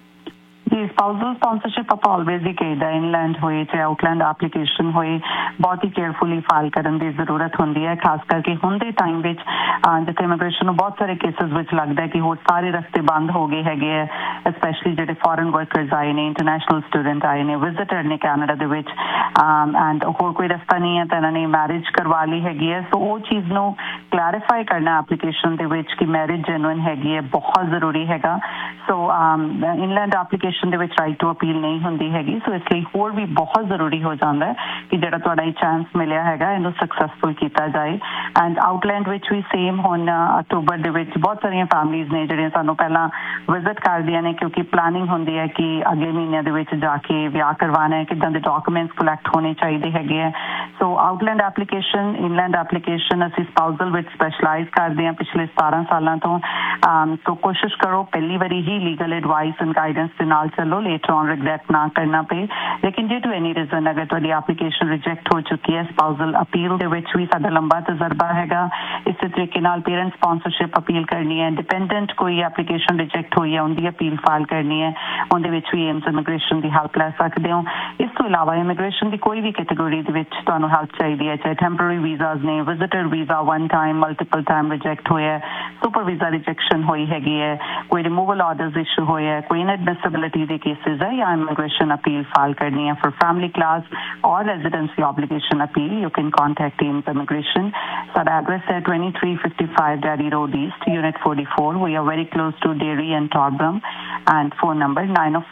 जी स्पाउसल स्पॉन्सरशिप ਆਪਾਂ ऑलवेज ही कहीदा इनलैंड होए चाहे आउटलैंड एप्लीकेशन होए बहुत ही केयरफुली फाइल करने की जरूरत होंदी है खास करके हुण दे टाइम विच जिथे इमिग्रेशन में बहुत सारे केसेस विच लगता है कि होर सारे रस्ते बंद हो गए हैगे है स्पैशली जिहड़े फॉरन वर्कर्स आए ने इंटरनेशनल स्टूडेंट आए ने विजिटर ने कैनेडा दे विच एंड होर कोई रस्ता नहीं है तो इन्होंने मैरिज करवा ली हैगी है। सो वो चीज़ नूं क्लैरिफाई करना एप्लीकेशन दे विच कि मैरिज जेन्युइन हैगी है बहुत जरूरी हैगा। सो inland application they which right to appeal नहीं होंदी हैगी सो इसलिए होर भी बहुत जरूरी हो जाता है कि जिहड़ा तुहाडा ये चांस मिलिया हैगा इहनूं सक्सैसफुल कीता जाए। एंड आउटलैंड विच भी सेम हुण अक्टूबर दे विच बहुत सारियां फैमिलीज़ ने जिहड़ियां सानूं पहलां विजिट करदियां ने क्योंकि प्लानिंग होंदी है कि अगले महीने दे विच जाके विआह करवाना है किदां दे डॉक्यूमेंट्स कलैक्ट होने चाहिए हैगे है। सो आउटलैंड एप्लीकेशन इनलैंड एप्लीकेशन असीं स्पाउसल विच स्पैशलाइज करदे हां पिछले 17 सालों तो तो कोशिश करो पहली बारी ही लीगल एडवाइस एंड गाइडेंस के नाल चलो लेटर ऑन रिग्रेट ना करना पे। लेकिन ड्यू टू एनी रीजन अगर तुहाडी एप्लीकेशन रिजेक्ट हो चुकी है स्पाउसल अपील दे विच भी साडा लंबा तजर्बा हैगा इस तरीके नाल पेरेंट स्पॉन्सरशिप अपील करनी है डिपेंडेंट कोई एप्लीकेशन रिजेक्ट हुई है उनकी अपील फाइल करनी है उनदे विच भी एम्स इमिग्रेशन की हेल्प लै सकते हो। इस तो इलावा इमिग्रेशन की कोई भी कैटेगरी दे विच तुहानूं हेल्प चाहिए चाहे टैंपररी वीज़ाज ने visitor visa one time multiple time reject होया सुपर वीज़ा रिजेक्शन हुई हैगी है कोई रिमूवल ऑर्डर्स इशू होए है कोई इनएडमिसिबिलिटी के केसेस है या इमिग्रेशन अपील फाइल करनी है फॉर फैमिली क्लास और residency obligation appeal you can contact teams immigration. साडा एड्रेस है 2355 Derry Road East Unit 44 we are very close to dairy and टॉरब्रम and phone number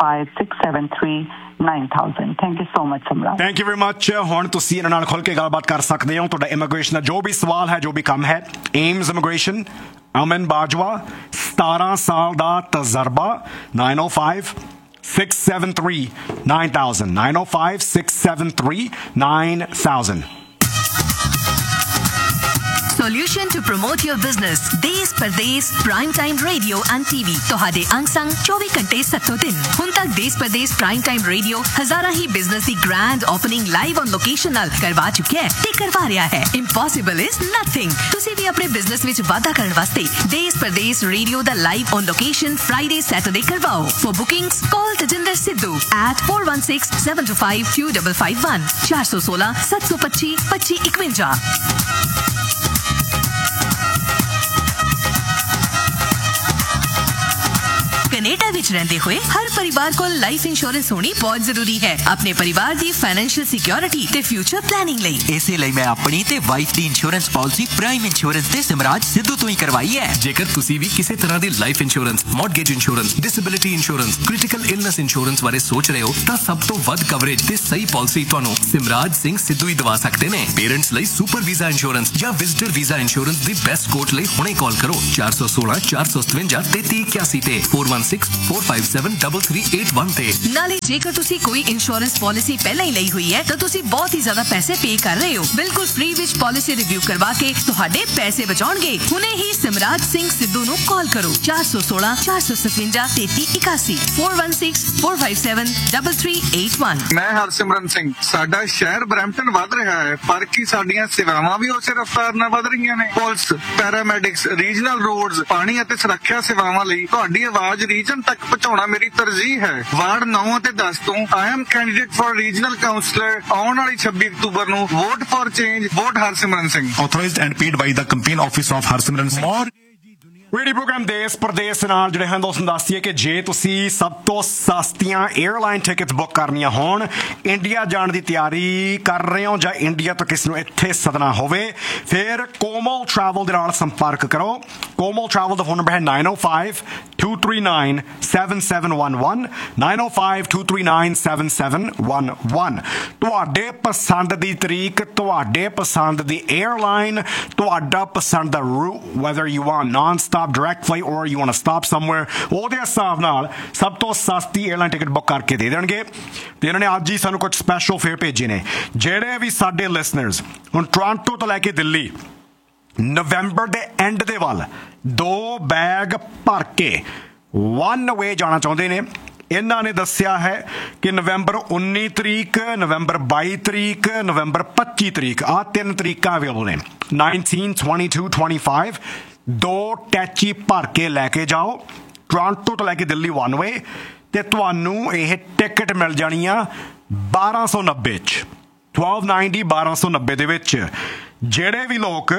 905-673-9000। Thank you so much सम्राट।
Thank you very much. हुण तुसीं इन्हां नाल खुल के गलबात कर सकते हो तुहाडा इमिग्रेशन का जो भी सवाल है जो भी काम है एम्स इमिग्रेशन अमन बाजवा 17 साल का तजर्बा 905-673-9000 905-673-9000
Solution to promote your business देश परदेश prime time radio and TV तुहाडे अंग संग 24 घंटे 7 दिन हुण तक देश परदेश प्राइम टाइम रेडियो हजारा ही बिजनेस की grand opening live on location नाल करवा चुका है ते करवा रहा है। Impossible is nothing. तुसी भी अपने बिजनेस विच वाधा करने वास्ते देश परदेश रेडियो दा live on location Friday Saturday करवाओ। For bookings call Tajinder Sidhu at 416-725-2551 416-725-2551। Canada विच रहंदे हुए हर परिवार को लाइफ इंश्योरेंस होनी बहुत जरूरी है अपने परिवार दी फाइनेंशियल सिक्योरिटी ते फ्यूचर प्लानिंग लई।
इसे लई मैं अपनी ते वाइफ दी इंश्योरेंस पॉलिसी प्राइम इंश्योरेंस ते सिमराज सिद्धू तो ही करवाई है।
जेकर तुसी भी किसी तरह दी life insurance mortgage insurance disability insurance critical illness insurance बारे सोच रहे हो तां सब तो वध कवरेज ते सही पॉलिसी तुहानू सिमराज सिंह सिद्धू ही दवा सकते ने। पेरेंट्स लई सुपर वीजा इंश्योरेंस या visitor visa insurance the best coat लई हुणे कॉल करो 416 457 3381 ते 416 016-457-3381 ਤੇ।
ਨਾਲੇ ਜੇਕਰ ਤੁਸੀਂ ਕੋਈ ਇੰਸ਼ੋਰੈਂਸ ਪਾਲਿਸੀ ਪਹਿਲਾਂ ਹੀ ਲਈ ਹੋਈ ਹੈ ਤਾਂ ਤੁਸੀਂ ਬਹੁਤ ਹੀ ਜ਼ਿਆਦਾ ਪੈਸੇ ਪੇ ਕਰ ਰਹੇ ਹੋ। ਬਿਲਕੁਲ ਫ੍ਰੀ ਵਿੱਚ ਪਾਲਿਸੀ ਰਿਵਿਊ ਕਰਵਾ ਕੇ ਤੁਹਾਡੇ ਪੈਸੇ ਬਚਾਉਣਗੇ। ਹੁਣੇ ਹੀ ਸਿਮਰਾਜ ਸਿੰਘ ਸਿੱਧੂ ਨੂੰ ਕਾਲ ਕਰੋ 416-457-3381 416-457-3381।
ਮੈਂ ਹਰਸਿਮਰਨ ਸਿੰਘ। ਸਾਡਾ ਸ਼ਹਿਰ ਬਰੈਂਪਟਨ ਵੱਧ ਰਿਹਾ ਹੈ, ਪਰ ਕੀ ਸਾਡੀਆਂ ਸੇਵਾਵਾਂ ਵੀ ਉਸੇ ਰਫ਼ਤਾਰ ਨਾਲ ਵੱਧ ਰਹੀਆਂ ਨੇ? ਪੁਲਿਸ, ਪੈਰਾਮੈਡਿਕਸ, ਰੀਜਨਲ ਰੋਡਸ, ਪਾਣੀ ਅਤੇ ਸੁਰੱਖਿਆ ਸੇਵਾਵਾਂ ਲਈ ਤੁਹਾਡੀ ਆਵਾਜ਼ ਰੀਜਨ ਤੱਕ ਪਹੁੰਚਾਉਣਾ ਮੇਰੀ ਤਰਜੀਹ ਹੈ। ਵਾਰਡ 9 ਅਤੇ 10 ਤੋਂ I am candidate for regional councillor. ਆਉਣ ਵਾਲੀ 26 ਅਕਤੂਬਰ ਨੂੰ vote for change, vote Harsimran Singh.
Authorized and paid by the campaign office of Harsimran Singh।
Radio programme ਦੇਸ਼ ਪ੍ਰਦੇਸ਼ ਨਾਲ ਜਿਹੜੇ ਹਨ ਦੋਸਤੋ ਦੱਸੀਏ ਕਿ ਜੇ ਤੁਸੀਂ ਸਭ ਤੋਂ ਸਸਤੀਆਂ 에ਅਰਲਾਈਨ ਟਿਕਟਸ ਬੁੱਕ ਕਰਨੀਆਂ ਹੋਣ, ਇੰਡੀਆ ਜਾਣ ਦੀ ਤਿਆਰੀ ਕਰ ਰਹੇ ਹੋ ਜਾਂ ਇੰਡੀਆ ਤੋਂ ਕਿਸ ਨੂੰ ਇੱਥੇ ਸੱਦਣਾ ਹੋਵੇ, ਫਿਰ ਕੋਮਲ ਟਰੈਵਲ ਦੇ ਨਾਲ ਸੰਪਰਕ ਕਰੋ। ਕੋਮਲ ਟਰੈਵਲ ਦਾ ਫੋਨ ਨੰਬਰ ਹੈ 905-239-7711 905-239-7711। ਤੁਹਾਡੇ ਪਸੰਦ ਦੀ ਤਰੀਕ, ਤੁਹਾਡੇ ਪਸੰਦ ਦੀ 에ਅਰਲਾਈਨ, ਤੁਹਾਡਾ ਪਸੰਦ ਦਾ route, whether you want non-stop direct flight or you want to stop somewhere, ਉਹਦੇ ਹਿਸਾਬ ਨਾਲ ਸਭ ਤੋਂ ਸਸਤੀ 에ਅਰਲਾਈਨ ਟਿਕਟ ਬੁੱਕ ਕਰਕੇ ਦੇ ਦੇਣਗੇ। ਤੇ ਇਹਨਾਂ ਨੇ ਅੱਜ ਹੀ ਸਾਨੂੰ ਕੁਝ ਸਪੈਸ਼ਲ ਫੇਅਰ ਭੇਜੇ ਨੇ। ਜਿਹੜੇ ਵੀ ਸਾਡੇ ਲਿਸਨਰਸ ਹੁਣ ਟੋਰਾਂਟੋ ਤੋਂ ਲੈ ਕੇ ਦਿੱਲੀ ਨਵੰਬਰ ਦੇ ਐਂਡ ਦੇ ਵੱਲ 2 ਬੈਗ ਭਰ ਕੇ ਵਨ ਵੇ ਜਾਣਾ ਚਾਹੁੰਦੇ ਨੇ, ਇਹਨਾਂ ਨੇ ਦੱਸਿਆ ਹੈ ਕਿ ਨਵੰਬਰ 19 ਤਰੀਕ, ਨਵੰਬਰ 22 ਤਰੀਕ, ਨਵੰਬਰ 25 ਤਰੀਕ, ਆਹ 3 ਤਰੀਕਾਂ ਅਵੇਲੇਬਲ ਨੇ। 19, 22, 25 2 ਟੈਚੀ ਭਰ ਕੇ ਲੈ ਕੇ ਜਾਓ ਟੋਰਾਂਟੋ ਤੋਂ ਲੈ ਕੇ ਦਿੱਲੀ ਵਨ ਵੇ, ਤੇ ਤੁਹਾਨੂੰ ਇਹ ਟਿਕਟ ਮਿਲ ਜਾਣੀ ਆ 1290 ਚ, 1290 1290 ਦੇ ਵਿੱਚ। ਜਿਹੜੇ ਵੀ ਲੋਕ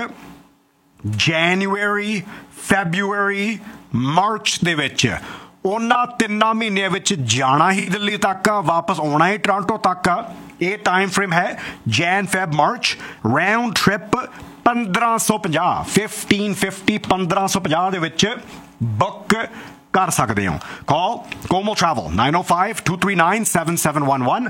ਜਨਵਰੀ, ਫੈਬਰੂਰੀ, ਮਾਰਚ ਦੇ ਵਿੱਚ ਉਹਨਾਂ 3 ਮਹੀਨਿਆਂ ਵਿੱਚ ਜਾਣਾ ਹੀ ਦਿੱਲੀ ਤੱਕ ਆ, ਵਾਪਸ ਆਉਣਾ ਹੀ ਟੋਰਾਂਟੋ ਤੱਕ ਆ, ਇਹ ਟਾਈਮ ਫਰੇਮ ਹੈ Jain, Feb, March. Round trip 1550 1550 1550 ਦੇ ਵਿੱਚ ਬੁੱਕ ਕਰ ਸਕਦੇ ਹੋ। ਕਾਲ ਕੋਮਲ ਟਰੈਵਲ 905-239-7711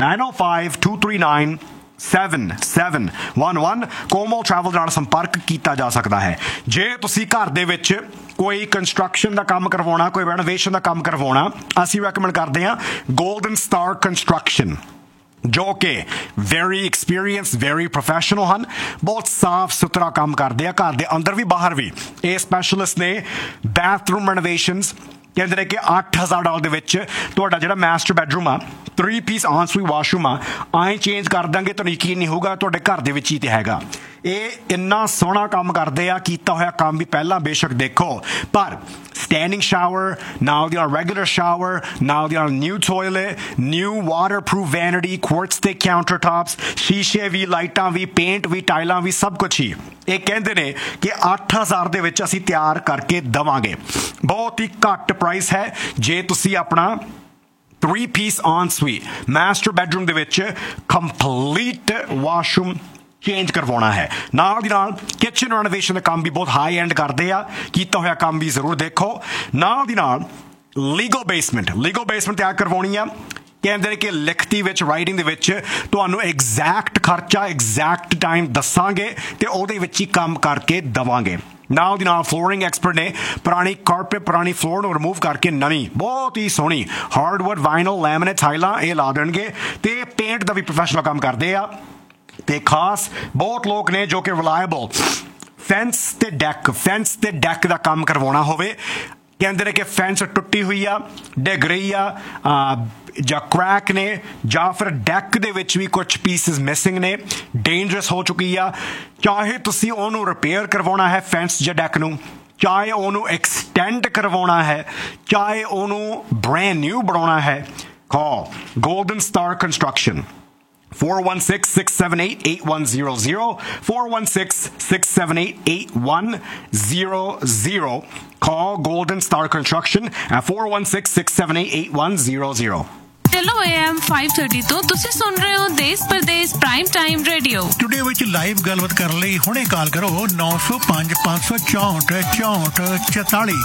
905-239-7711 ਕੋਮਲ ਟਰੈਵਲ ਨਾਲ ਸੰਪਰਕ ਕੀਤਾ ਜਾ ਸਕਦਾ ਹੈ। ਜੇ ਤੁਸੀਂ ਘਰ ਦੇ ਵਿੱਚ ਕੋਈ ਕੰਸਟਰਕਸ਼ਨ ਦਾ ਕੰਮ ਕਰਵਾਉਣਾ, ਕੋਈ ਰੈਨੋਵੇਸ਼ਨ ਦਾ ਕੰਮ ਕਰਵਾਉਣਾ, ਅਸੀਂ ਰეკਮੈਂਡ ਕਰਦੇ ਹਾਂ ਗੋਲਡਨ ਸਟਾਰ ਕੰਸਟਰਕਸ਼ਨ, ਜੋ ਕਿ ਵੈਰੀ ਐਕਸਪੀਰੀਅੰਸ, ਵੈਰੀ ਪ੍ਰੋਫੈਸ਼ਨਲ ਹਨ, ਬਹੁਤ ਸਾਫ ਸੁਥਰਾ ਕੰਮ ਕਰਦੇ ਆ ਘਰ ਦੇ ਅੰਦਰ ਵੀ ਬਾਹਰ ਵੀ। ਇਹ ਸਪੈਸ਼ਲਿਸਟ ਨੇ ਬਾਥਰੂਮ ਰੈਨੋਵੇਸ਼ਨਸ। ਕਹਿੰਦੇ ਨੇ ਕਿ $8,000 ਦੇ ਵਿੱਚ ਤੁਹਾਡਾ ਜਿਹੜਾ ਮਾਸਟਰ ਬੈਡਰੂਮ ਆ, 3 ਪੀਸ ਆਨ-ਸੂਈਟ ਵਾਸ਼ਰੂਮ ਆ, ਆਏ ਚੇਂਜ ਕਰ ਦਾਂਗੇ, ਤੁਹਾਨੂੰ ਯਕੀਨ ਨਹੀਂ ਹੋਊਗਾ ਤੁਹਾਡੇ ਘਰ ਦੇ ਵਿੱਚ ਹੀ ਤੇ ਹੈਗਾ। ਇਹ ਇੰਨਾ ਸੋਹਣਾ ਕੰਮ ਕਰਦੇ ਆ, ਕੀਤਾ ਹੋਇਆ ਕੰਮ ਵੀ ਪਹਿਲਾਂ ਬੇਸ਼ੱਕ ਦੇਖੋ, ਪਰ standing shower, ਨਾਲ ਦੀ ਨਾਲ regular shower, ਨਾਲ ਦੀ ਨਾਲ new toilet, new waterproof vanity, quartz ਤੇ countertops, ਸ਼ੀਸ਼ੇ ਵੀ, ਲਾਈਟਾਂ ਵੀ, ਪੇਂਟ ਵੀ, ਟਾਈਲਾਂ ਵੀ, ਸਭ ਕੁਛ ਹੀ। ਇਹ ਕਹਿੰਦੇ ਨੇ ਕਿ 8,000 ਦੇ ਵਿੱਚ ਅਸੀਂ ਤਿਆਰ ਕਰਕੇ ਦੇਵਾਂਗੇ। ਬਹੁਤ ਹੀ ਘੱਟ ਪ੍ਰਾਈਸ ਹੈ। ਜੇ ਤੁਸੀਂ ਆਪਣਾ 3 ਪੀਸ ਆਨ-ਸੂਈਟ ਮਾਸਟਰ ਬੈਡਰੂਮ ਦੇ ਵਿੱਚ ਕੰਪਲੀਟ ਵਾਸ਼ਰੂਮ ਚੇਂਜ ਕਰਵਾਉਣਾ ਹੈ, ਨਾਲ ਦੀ ਨਾਲ ਕਿਚਨ ਰੈਨੋਵੇਸ਼ਨ ਦਾ ਕੰਮ ਵੀ ਬਹੁਤ ਹਾਈ ਐਂਡ ਕਰਦੇ ਆ, ਕੀਤਾ ਹੋਇਆ ਕੰਮ ਵੀ ਜ਼ਰੂਰ ਦੇਖੋ। ਨਾਲ ਦੀ ਨਾਲ ਲੀਗਲ ਬੇਸਮੈਂਟ ਤਿਆਰ ਕਰਵਾਉਣੀ ਆ। ਕਹਿੰਦੇ ਨੇ ਕਿ ਲਿਖਤੀ ਵਿੱਚ, ਰਾਈਟਿੰਗ ਦੇ ਵਿੱਚ ਤੁਹਾਨੂੰ ਐਗਜ਼ੈਕਟ ਖਰਚਾ, ਐਗਜ਼ੈਕਟ ਟਾਈਮ ਦੱਸਾਂਗੇ ਤੇ ਉਹਦੇ ਵਿੱਚ ਹੀ ਕੰਮ ਕਰਕੇ ਦੇਵਾਂਗੇ। ਨਾਲ ਦੀ ਨਾਲ ਫਲੋਰਿੰਗ ਐਕਸਪਰਟ ਨੇ ਪੁਰਾਣੀ ਕਾਰਪੇਟ, ਪੁਰਾਣੀ ਫਲੋਰ ਨੂੰ ਰਿਮੂਵ ਕਰਕੇ ਨਵੀਂ ਬਹੁਤ ਹੀ ਸੋਹਣੀ ਹਾਰਡਵੁੱਡ, ਵਾਈਨਲ, ਲੈਮੀਨੇਟ ਟਾਈਲਾਂ ਇਹ ਲਾ ਦੇਣਗੇ, ਤੇ ਪੇਂਟ ਦਾ ਵੀ ਪ੍ਰੋਫੈਸ਼ਨਲ ਕੰਮ ਕਰਦੇ ਆ। ਤੇ ਖਾਸ ਬਹੁਤ ਲੋਕ ਨੇ ਜੋ ਕਿ ਰਿਲਾਇਬਲ ਫੈਂਸ ਤੇ ਡੈਕ ਦਾ ਕੰਮ ਕਰਵਾਉਣਾ ਹੋਵੇ। ਕਹਿੰਦੇ ਨੇ ਕਿ ਫੈਂਸ ਟੁੱਟੀ ਹੋਈ ਆ, ਡਿੱਗ ਰਹੀ ਆ, ਜਾਂ ਕ੍ਰੈਕ ਨੇ, ਜਾਂ ਫਿਰ ਡੈਕ ਦੇ ਵਿੱਚ ਵੀ ਕੁਝ ਪੀਸਿਸ ਮਿਸਿੰਗ ਨੇ, ਡੇਂਜਰਸ ਹੋ ਚੁੱਕੀ ਆ। ਚਾਹੇ ਤੁਸੀਂ ਉਹਨੂੰ ਰਿਪੇਅਰ ਕਰਵਾਉਣਾ ਹੈ ਫੈਂਸ ਜਾਂ ਡੈਕ ਨੂੰ, ਚਾਹੇ ਉਹਨੂੰ ਐਕਸਟੈਂਡ ਕਰਵਾਉਣਾ ਹੈ, ਚਾਹੇ ਉਹਨੂੰ ਬ੍ਰੈਂਡ ਨਿਊ ਬਣਾਉਣਾ ਹੈ, ਕਾਲ golden star construction 416-678-8100 416-678-8100 Call Golden Star Construction at 416-678-8100
ਚਲੋ AM 530 ਤੋਂ ਤੁਸੀਂ ਸੁਣ ਰਹੇ ਹੋ ਦੇਸ਼ Pradesh prime time radio.
Today ਵਿੱਚ ਲਾਈਵ ਗੱਲਬਾਤ ਕਰਨ ਲਈ ਹੁਣੇ ਕਾਲ ਕਰੋ 905-564-6444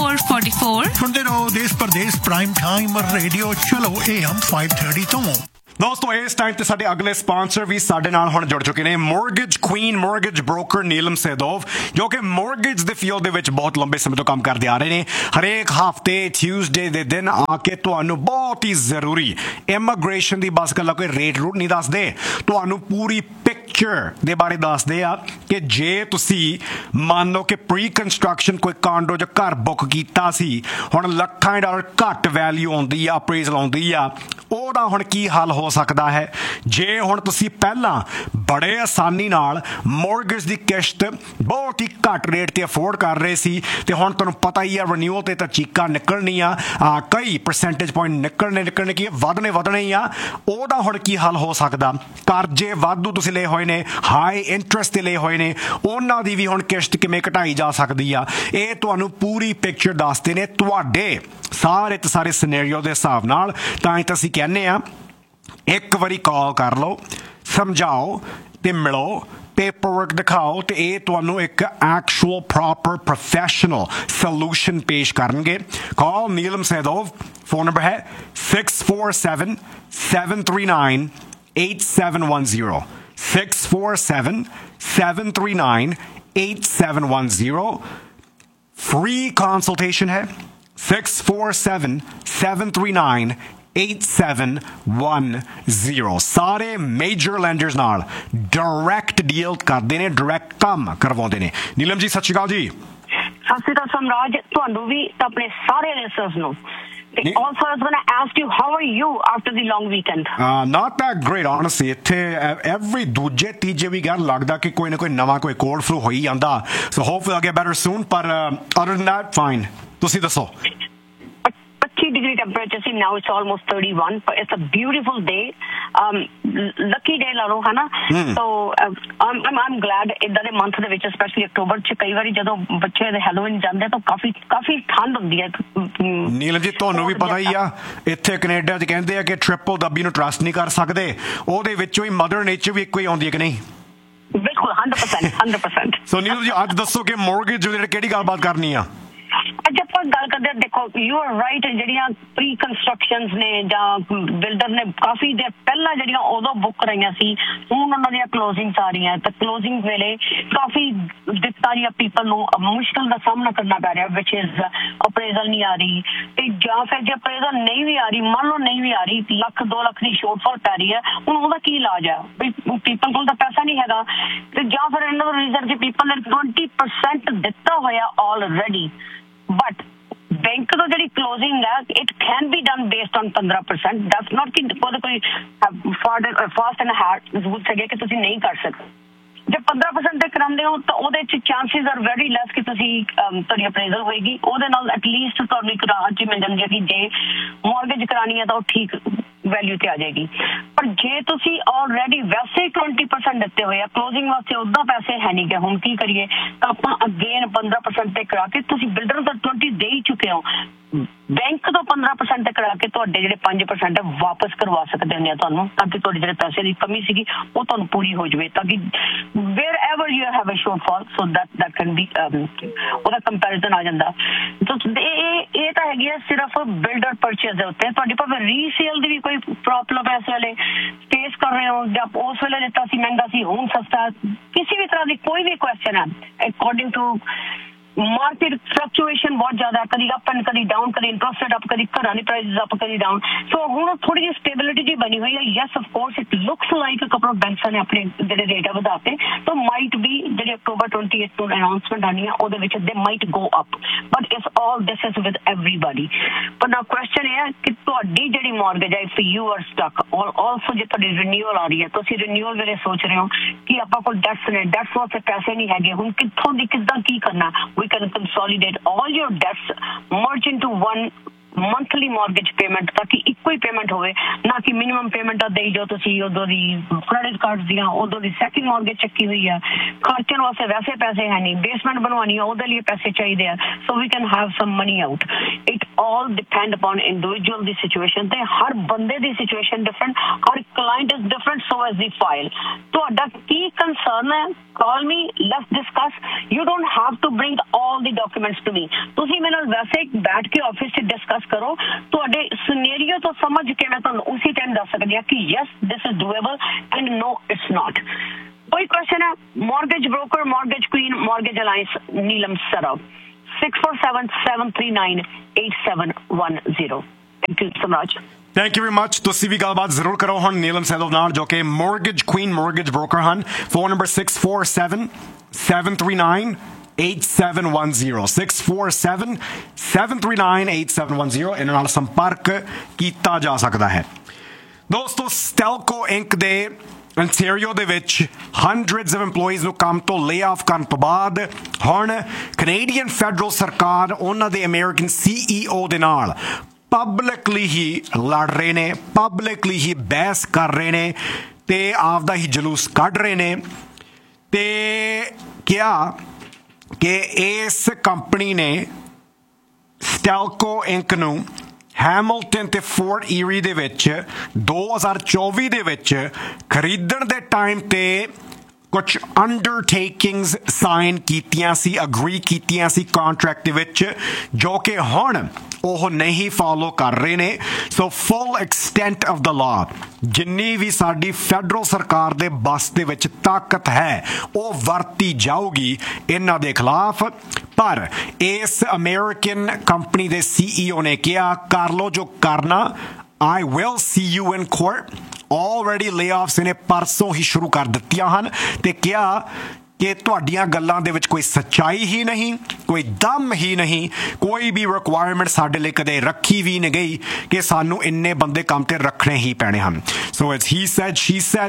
905-564-6444
ਸੁਣਦੇ ਰਹੋ ਦੇਸ਼ ਪ੍ਰਦੇਸ਼ ਪ੍ਰਾਈਮ ਟਾਈਮ ਰੇਡੀਓ। ਚਲੋ AM 530 ਤੋਂ।
ਦੋਸਤੋ ਇਸ ਟਾਈਮ ਤੇ ਸਾਡੇ ਅਗਲੇ ਸਪਾਂਸਰ ਵੀ ਸਾਡੇ ਨਾਲ ਹੁਣ ਜੁੜ ਚੁੱਕੇ ਨੇ mortgage Queen mortgage broker Neelam ਸੈਦੋਵ ਜੋ ਕਿ ਮੋਰਗੇਜ ਦੇ ਫੀਲਡ ਦੇ ਵਿੱਚ ਬਹੁਤ ਲੰਬੇ ਸਮੇਂ ਤੋਂ ਕੰਮ ਕਰਦੇ ਆ ਰਹੇ ਨੇ ਹਰੇਕ ਹਫਤੇ ਟਿਊਜ਼ਡੇ ਦੇ ਦਿਨ ਆ ਕੇ ਤੁਹਾਨੂੰ ਬਹੁਤ ਹੀ ਜ਼ਰੂਰੀ ਇਮੀਗ੍ਰੇਸ਼ਨ ਦੀ ਬਸ ਗੱਲਾਂ ਕੋਈ ਰੇਟ ਰੂਟ ਨਹੀਂ ਦੱਸਦੇ ਤੁਹਾਨੂੰ ਪੂਰੀ ਪਿਕਚਰ ਦੇ ਬਾਰੇ ਦੱਸਦੇ ਆ ਕਿ ਜੇ ਤੁਸੀਂ ਮੰਨ ਲਓ ਕਿ ਪ੍ਰੀ ਕੰਸਟਰਕਸ਼ਨ ਕੋਈ ਕਾਂਡੋ ਜਾਂ ਘਰ ਬੁੱਕ ਕੀਤਾ ਸੀ ਹੁਣ ਲੱਖਾਂ ਡਾਲਰ ਘੱਟ ਵੈਲਿਊ ਆਉਂਦੀ ਆ ਅਪਰੇਜ਼ਲ ਆਉਂਦੀ ਆ ਉਹਦਾ ਹੁਣ ਕੀ ਹੱਲ ਹੋ ਸਕਦਾ ਹੈ ਜੇ ਹੁਣ ਤੁਸੀਂ ਪਹਿਲਾਂ ਬੜੇ ਆਸਾਨੀ ਨਾਲ ਮੋਰਗੇਜ ਦੀ ਕਿਸ਼ਤ ਬਹੁਤ ਹੀ ਘੱਟ ਰੇਟ ਤੇ ਅਫੋਰਡ ਕਰ ਰਹੇ ਸੀ ਤੇ ਹੁਣ ਤੁਹਾਨੂੰ ਪਤਾ ਹੀ ਆ ਰਿਨਿਊਅਲ ਤੇ ਤਾਂ ਚੀਕਾਂ ਨਿਕਲਣੀਆਂ ਕਈ ਪਰਸੈਂਟੇਜ ਪੁਆਇੰਟ ਨਿਕਲਣੇ ਕੀ ਵਧਣੇ ਹੀ ਆ ਉਹਦਾ ਹੁਣ ਕੀ ਹੱਲ ਹੋ ਸਕਦਾ ਕਰਜ਼ੇ ਵਾਧੂ ਤੁਸੀਂ ਲਏ ਹੋਏ ਨੇ ਹਾਈ ਇੰਟਰਸਟ ਤੇ ਲਏ ਹੋਏ ਨੇ ਉਹਨਾਂ ਦੀ ਵੀ ਹੁਣ ਕਿਸ਼ਤ ਕਿਵੇਂ ਘਟਾਈ ਜਾ ਸਕਦੀ ਆ ਇਹ ਤੁਹਾਨੂੰ ਪੂਰੀ ਪਿਕਚਰ ਦੱਸਦੇ ਨੇ ਤੁਹਾਡੇ ਸਾਰੇ ਸਿਨੈਰੀਓ ਦੇ ਹਿਸਾਬ ਨਾਲ ਤਾਂ ਹੀ ਤਾਂ ਅਸੀਂ ਕਹਿੰਦੇ ਆ ਇੱਕ ਵਾਰੀ ਕਾਲ ਕਰ ਲਓ ਸਮਝਾਓ ਤੇ ਮਿਲੋ पेपरवर्क दिखाओ तो ये तुहानू एक एक्चुअल प्रॉपर प्रोफेशनल सोल्यूशन पेश करेंगे कॉल नीलम सैदोव फोन नंबर है 647-739-8710 647-739-8710 फ्री कंसल्टेशन है 647-739-8710 सारे मेजर लैंडर्स नाल डायरेक्ट डील करते ने डायरेक्ट काम करवाते ने नीलम जी सत श्री अकाल जी
सत श्री अकाल समराज तुहानू भी ते अपने सारे लिसनर्स नू Also, I was going to ask you, how are you after the long weekend?
Not that great, honestly. Every ਦੂਜੇ ਤੀਜੇ ਵੀ ਗੱਲ ਲੱਗਦਾ ਕਿ ਕੋਈ ਨਾ ਕੋਈ ਨਵਾਂ ਕੋਈ ਕੋਲਡ ਫਲੂ ਹੋਈ ਜਾਂਦਾ so hopefully I'll get better soon but other than that fine ਤੁਸੀਂ ਦੱਸੋ
25 degree temperature see now it's almost 31 but it's a beautiful day lucky day ਲਾ ਲਓ ਹਨਾ so I'm glad ਇਦਾਂ ਦੇ month ਦੇ ਵਿੱਚ especially October ਚ ਕਈ ਵਾਰੀ ਜਦੋਂ ਬੱਚੇ ਦੇ ਹੈਲੋਵੀਨ ਜਾਂਦੇ ਤਾਂ ਕਾਫੀ ਠੰਡ ਹੁੰਦੀ ਹੈ
ਨੀਲਮ ਜੀ ਤੁਹਾਨੂੰ ਵੀ ਪਤਾ ਹੀ ਆ ਇੱਥੇ ਕੈਨੇਡਾ 'ਚ ਕਹਿੰਦੇ ਆ ਕਿ ਟ੍ਰਿਪਲ W ਨੂੰ ਟਰਸਟ ਨਹੀਂ ਕਰ ਸਕਦੇ ਉਹਦੇ ਵਿੱਚੋਂ ਹੀ ਮਦਰ ਨੇਚਰ ਵੀ ਇੱਕੋ ਹੀ ਆਉਂਦੀ ਹੈ ਕਿ ਨਹੀਂ
ਬਿਲਕੁਲ 100%
ਸੋ ਨੀਲਮ ਜੀ ਅੱਜ ਦੱਸੋ ਕਿ ਮੋਰਗੇਜ ਰਿਲੇਟਡ ਕਿਹੜੀ ਗੱਲਬਾਤ ਕਰਨੀ ਆ
ਅੱਜ ਆਪਾਂ ਗੱਲ ਕਰਦੇ ਦੇਖੋ ਯੂ ਆਰ ਰਾਈਟ ਜਿਹੜੀਆਂ ਪ੍ਰੀ ਕੰਸਟਰਕਸ਼ਨਸ ਨੇ ਜਾਂ ਬਿਲਡਰ ਨੇ ਕਾਫੀ ਦੇਰ ਪਹਿਲਾਂ ਜਿਹੜੀਆਂ ਉਦੋਂ ਬੁੱਕ ਕਰਾਈਆਂ ਸੀ ਹੁਣ ਉਹਨਾਂ ਦੀਆਂ ਕਲੋਜ਼ਿੰਗਸ ਆ ਰਹੀਆਂ ਤਾਂ ਕਲੋਜ਼ਿੰਗ ਵੇਲੇ ਕਾਫੀ ਦਿੱਤਾਰੀਆਂ ਪੀਪਲ ਨੂੰ ਮੁਸ਼ਕਿਲ ਦਾ ਸਾਹਮਣਾ ਕਰਨਾ ਪੈ ਰਿਹਾ ਵਿਚ ਇਜ਼ ਅਪਰੇਜ਼ਲ ਨਹੀਂ ਆ ਰਹੀ ਤੇ ਜਾਂ ਫਿਰ ਜੇ ਅਪਰੇਜ਼ਲ ਨਹੀਂ ਵੀ ਆ ਰਹੀ ਮੰਨ ਲਓ ਨਹੀਂ ਵੀ ਆ ਰਹੀ ਲੱਖ 2 ਲੱਖ ਦੀ ਸ਼ੋਰਟਫਾਲ ਪੈ ਰਹੀ ਹੈ ਹੁਣ ਉਹਦਾ ਕੀ ਇਲਾਜ ਹੈ ਪੀਪਲ ਕੋਲ ਤਾਂ ਪੈਸਾ ਨਹੀਂ ਹੈਗਾ ਤੇ ਜਾਂ ਫਿਰ ਇਹਨਾਂ ਦਾ ਰੀਜ਼ਨ ਕਿ ਪੀਪਲ ਨੇ 20% ਦਿੱਤਾ ਹੋਇਆ ਆਲਰੇਡੀ but bank ਤੋਂ ਜਿਹੜੀ closing ਹੈ it can be done based on 15% that's not ਕਿ ਕੋਈ fast and hard ਰੂਲ ਹੈਗੇ ਕਿ ਤੁਸੀਂ ਨਹੀਂ ਕਰ ਸਕਦੇ ਜੇ 15% ਤੇ ਕਰਾਉਂਦੇ ਹੋ ਤਾਂ ਉਹਦੇ ਚ ਚਾਂਸਸ ਆਰ ਵੈਰੀ ਲੈਸ ਕਿ ਤੁਸੀਂ ਤੁਹਾਡੀ ਅਪਰੇਜ਼ਲ ਹੋਏਗੀ ਉਹਦੇ ਨਾਲ ਐਟਲੀਸਟ ਤੁਹਾਨੂੰ ਇੱਕ ਰਾਹਤ ਜੀ ਮਿਲ ਜਾਂਦੀ ਹੈ ਕਿ ਜੇ ਮੌਰਗੇਜ ਕਰਾਣੀ ਹੈ ਤਾਂ ਉਹ ਠੀਕ ਵੈਲਿਊ ਤੇ ਆ ਜਾਏਗੀ ਪਰ ਜੇ ਤੁਸੀਂ ਆਲਰੇਡੀ ਵੈਸੇ 20% ਦਿੱਤੇ ਹੋਏ ਆ ਕਲੋਜ਼ਿੰਗ ਵਾਸਤੇ ਉਦਾਂ ਪੈਸੇ ਹੈ ਨਹੀਂ ਕਿ ਹੁਣ ਕੀ ਕਰੀਏ ਤਾਂ ਆਪਾਂ ਅਗੇਨ 15% ਤੇ ਕਰਾ ਕੇ ਤੁਸੀਂ ਬਿਲਡਰ ਨੂੰ ਤਾਂ 20 ਦੇ ਹੀ ਚੁੱਕੇ ਹੋ ਬੈਂਕ ਤੋਂ 15% ਤੇ ਕਰਾ ਕੇ ਤੁਹਾਡੇ ਜਿਹੜੇ 5% ਵਾਪਸ ਕਰਵਾ ਸਕਦੇ ਨੇ ਤੁਹਾਨੂੰ ਤਾਂ ਕਿ ਤੁਹਾਡੇ ਜਿਹੜੇ ਪੈਸੇ ਦੀ ਕਮੀ ਸੀਗੀ ਉਹ ਤੁਹਾਨੂੰ ਪੂਰੀ ਹੋ ਜਾਵੇ ਤਾਂ ਕਿ wear ever you have a ਸ਼ੋਰਟਫਾਲ so that can be ਉਹਦਾ ਕੰਪੈਰੀਜ਼ਨ ਆ ਜਾਂਦਾ ਇਹ ਤਾਂ ਹੈਗੀ ਹੈ ਸਿਰਫ ਬਿਲਡਰ ਪਰਚੇਜ਼ ਦੇ ਉੱਤੇ ਤੁਹਾਡੀ ਭਾਵੇਂ ਰੀਸੇਲ ਦੀ ਵੀ ਕੋਈ ਪ੍ਰੋਬਲਮ ਹੈ ਇਸ ਵੇਲੇ ਫੇਸ ਕਰ ਰਹੇ ਹੋ ਜਾਂ ਉਸ ਵੇਲੇ ਦਿੱਤਾ ਸੀ ਮਹਿੰਗਾ ਸੀ ਹੁਣ ਸਸਤਾ ਕਿਸੇ ਵੀ ਤਰ੍ਹਾਂ ਦੀ ਕੋਈ ਵੀ ਕੁਐਸਚਨ ਹੈ ਅਕੋਰਡਿੰਗ ਟੂ मार्केट फ्लक्चुएशन बहुत ज्यादा है कभी अप एंड कभी डाउन कभी इंटरेस्ट रेट अप कभी घरां दी प्राइसेस अप कभी डाउन सो हुण थोड़ी जी स्टेबिलिटी जी बनी हुई है yes of course it looks like couple of banks ने अपने जेडे रेट वधाते तो माइट बी जेडे अक्टूबर 28 ਨੂੰ ਅਨਾਉਂਸਮੈਂਟ ਆਣੀ ਹੈ ਉਹਦੇ ਵਿੱਚ ਦੇ might go up but it's all this is with everybody ਪਰ ਨਾ ਕੁਐਸਚਨ ਇਹ ਹੈ ਕਿ ਤੁਹਾਡੀ ਜਿਹੜੀ ਮੌਰਗੇਜ ਹੈ ਇਫ ਯੂ ਆਰ ਸਟਕ ਔਰ ਆਲਸੋ ਜੇ ਤੁਹਾਡੀ ਰਿਨਿਊਅਲ ਆ ਰਹੀ ਹੈ ਤੁਸੀਂ ਰਿਨਿਊਅਲ ਵੇਲੇ ਸੋਚ ਰਹੇ ਹੋ ਕਿ ਆਪਾਂ ਕੋਲ ਡੈਟਸ ਨੇ ਡੈਟਸ ਵਾਸਤੇ ਪੈਸੇ ਨਹੀਂ ਹੈਗੇ ਹੁਣ ਕਿੱਥੋਂ ਦੀ ਕਿੱਦਾਂ ਕੀ ਕਰਨਾ we can consolidate all your debts merge into one monthly mortgage payment ताकि ਇੱਕੋ ਹੀ ਪੇਮੈਂਟ ਹੋਵੇ ਨਾ ਕਿ ਮਿਨੀਮਮ ਪੇਮੈਂਟ ਆ ਦੇਈ ਜੋ ਤੁਸੀਂ ਉਦੋਂ ਦੀ ਕ੍ਰੈਡਿਟ ਕਾਰਡ ਦੀਆਂ ਉਦੋਂ ਦੀ ਸੈਕਿੰਡ ਮੌਰਗੇਜ ਚੱਕੀ ਹੋਈ ਆ ਖਰਚਣ ਵਾਸਤੇ ਵੈਸੇ ਪੈਸੇ ਹੈ ਨਹੀਂ ਬੇਸਮੈਂਟ ਬਣਵਾਉਣੀ ਆ ਉਹਦੇ ਲਈ ਪੈਸੇ ਚਾਹੀਦੇ ਆ ਸੋ ਵੀ can have some money out it all depend upon individual the situation ਤੇ ਹਰ ਬੰਦੇ ਦੀ situation different Har client is different so is the file ਤੁਹਾਡਾ ਕੀ ਕੰਸਰਨ ਹੈ call me let's discuss you don't have to bring all the documents to me. ਤੁਸੀਂ ਮੇਰੇ ਨਾਲ ਵੈਸੇ ਬੈਠ ਕੇ office 'ਚ ਡਿਸਕਸ ਕਰੋ, ਤੁਹਾਡੇ ਸਿਨੈਰੀਓ ਤੋਂ ਸਮਝ ਕੇ ਮੈਂ ਤੁਹਾਨੂੰ ਉਸੇ ਟਾਈਮ ਦੱਸ ਸਕਦੀ ਹਾਂ ਕਿ yes this is ਡੂਏਬਲ and no it's ਨॉट. कोई क्वेश्चन है? Mortgage broker, mortgage queen, mortgage alliance, Neelam सरव, 647-739-8710. Thank you Samraj.
Thank you very much. तुसी भी गलबात जरूर करो हुण नीलम सैदव नाल जो कि मॉर्गेज क्वीन मॉर्गेज ब्रोकर हैं. फोन नंबर 647-739-8710 647-739-8710 इन्हां नाल संपर्क कीता जा सकदा है. दोस्तों स्टेल्को इंक दे Ontario ਦੇ ਵਿੱਚ hundreds of employees ਨੂੰ ਕੰਮ ਤੋਂ lay off ਕਰਨ ਤੋਂ ਬਾਅਦ ਹੁਣ Canadian federal ਸਰਕਾਰ ਉਹਨਾਂ ਦੇ American CEO ਦੇ ਨਾਲ ਪਬਲਿਕਲੀ ਹੀ ਲੜ ਰਹੇ ਨੇ, ਪਬਲਿਕਲੀ ਹੀ ਬਹਿਸ ਕਰ ਰਹੇ ਨੇ ਤੇ ਆਪਦਾ ਹੀ ਜਲੂਸ ਕੱਢ ਰਹੇ ਨੇ ਤੇ ਕਿਹਾ ਕਿ ਇਸ ਕੰਪਨੀ ਨੇ Stelco Inc ਨੂੰ ਹੈਮਿਲਟਨ ਤੇ ਫੋਰਟ ਈਰੀ ਦੇ ਵਿੱਚ 2024 ਦੇ ਵਿੱਚ ਖਰੀਦਣ ਦੇ ਟਾਈਮ ਤੇ ਕੁਝ ਅੰਡਰਟੇਕਿੰਗਸ ਸਾਈਨ ਕੀਤੀਆਂ ਸੀ, ਅਗਰੀ ਕੀਤੀਆਂ ਸੀ ਕੰਟਰੈਕਟ ਦੇ ਵਿੱਚ ਜੋ ਕਿ ਹੁਣ ਉਹ ਨਹੀਂ ਫੋਲੋ ਕਰ ਰਹੇ ਨੇ. ਸੋ ਫੁੱਲ ਐਕਸਟੈਂਟ ਆਫ ਦਾ ਲਾਅ ਜਿੰਨੀ ਵੀ ਸਾਡੀ ਫੈਡਰਲ ਸਰਕਾਰ ਦੇ ਬਸ ਦੇ ਵਿੱਚ ਤਾਕਤ ਹੈ ਉਹ ਵਰਤੀ ਜਾਊਗੀ ਇਹਨਾਂ ਦੇ ਖਿਲਾਫ. ਪਰ ਇਸ ਅਮਰੀਕਨ ਕੰਪਨੀ ਦੇ CEO ਨੇ ਕਿਹਾ ਕਰ ਲੋ ਜੋ ਕਰਨਾ, I will see you in court. Already layoffs ਨੇ ਪਰਸੋਂ ਹੀ ਸ਼ੁਰੂ ਕਰ ਦਿੱਤੀਆਂ ਹਨ ਤੇ ਕਿਹਾ ਕਿ ਤੁਹਾਡੀਆਂ ਗੱਲਾਂ ਦੇ ਵਿੱਚ ਕੋਈ ਸੱਚਾਈ ਹੀ ਨਹੀਂ, ਕੋਈ ਦਮ ਹੀ ਨਹੀਂ, ਕੋਈ ਵੀ ਰਿਕੁਆਇਰਮੈਂਟ ਸਾਡੇ ਲਈ ਕਦੇ ਰੱਖੀ ਵੀ ਨਹੀਂ ਗਈ ਕਿ ਸਾਨੂੰ ਇੰਨੇ ਬੰਦੇ ਕੰਮ ਤੇ ਰੱਖਣੇ ਹੀ ਪੈਣੇ ਹਨ. So it's he sad Shri sad.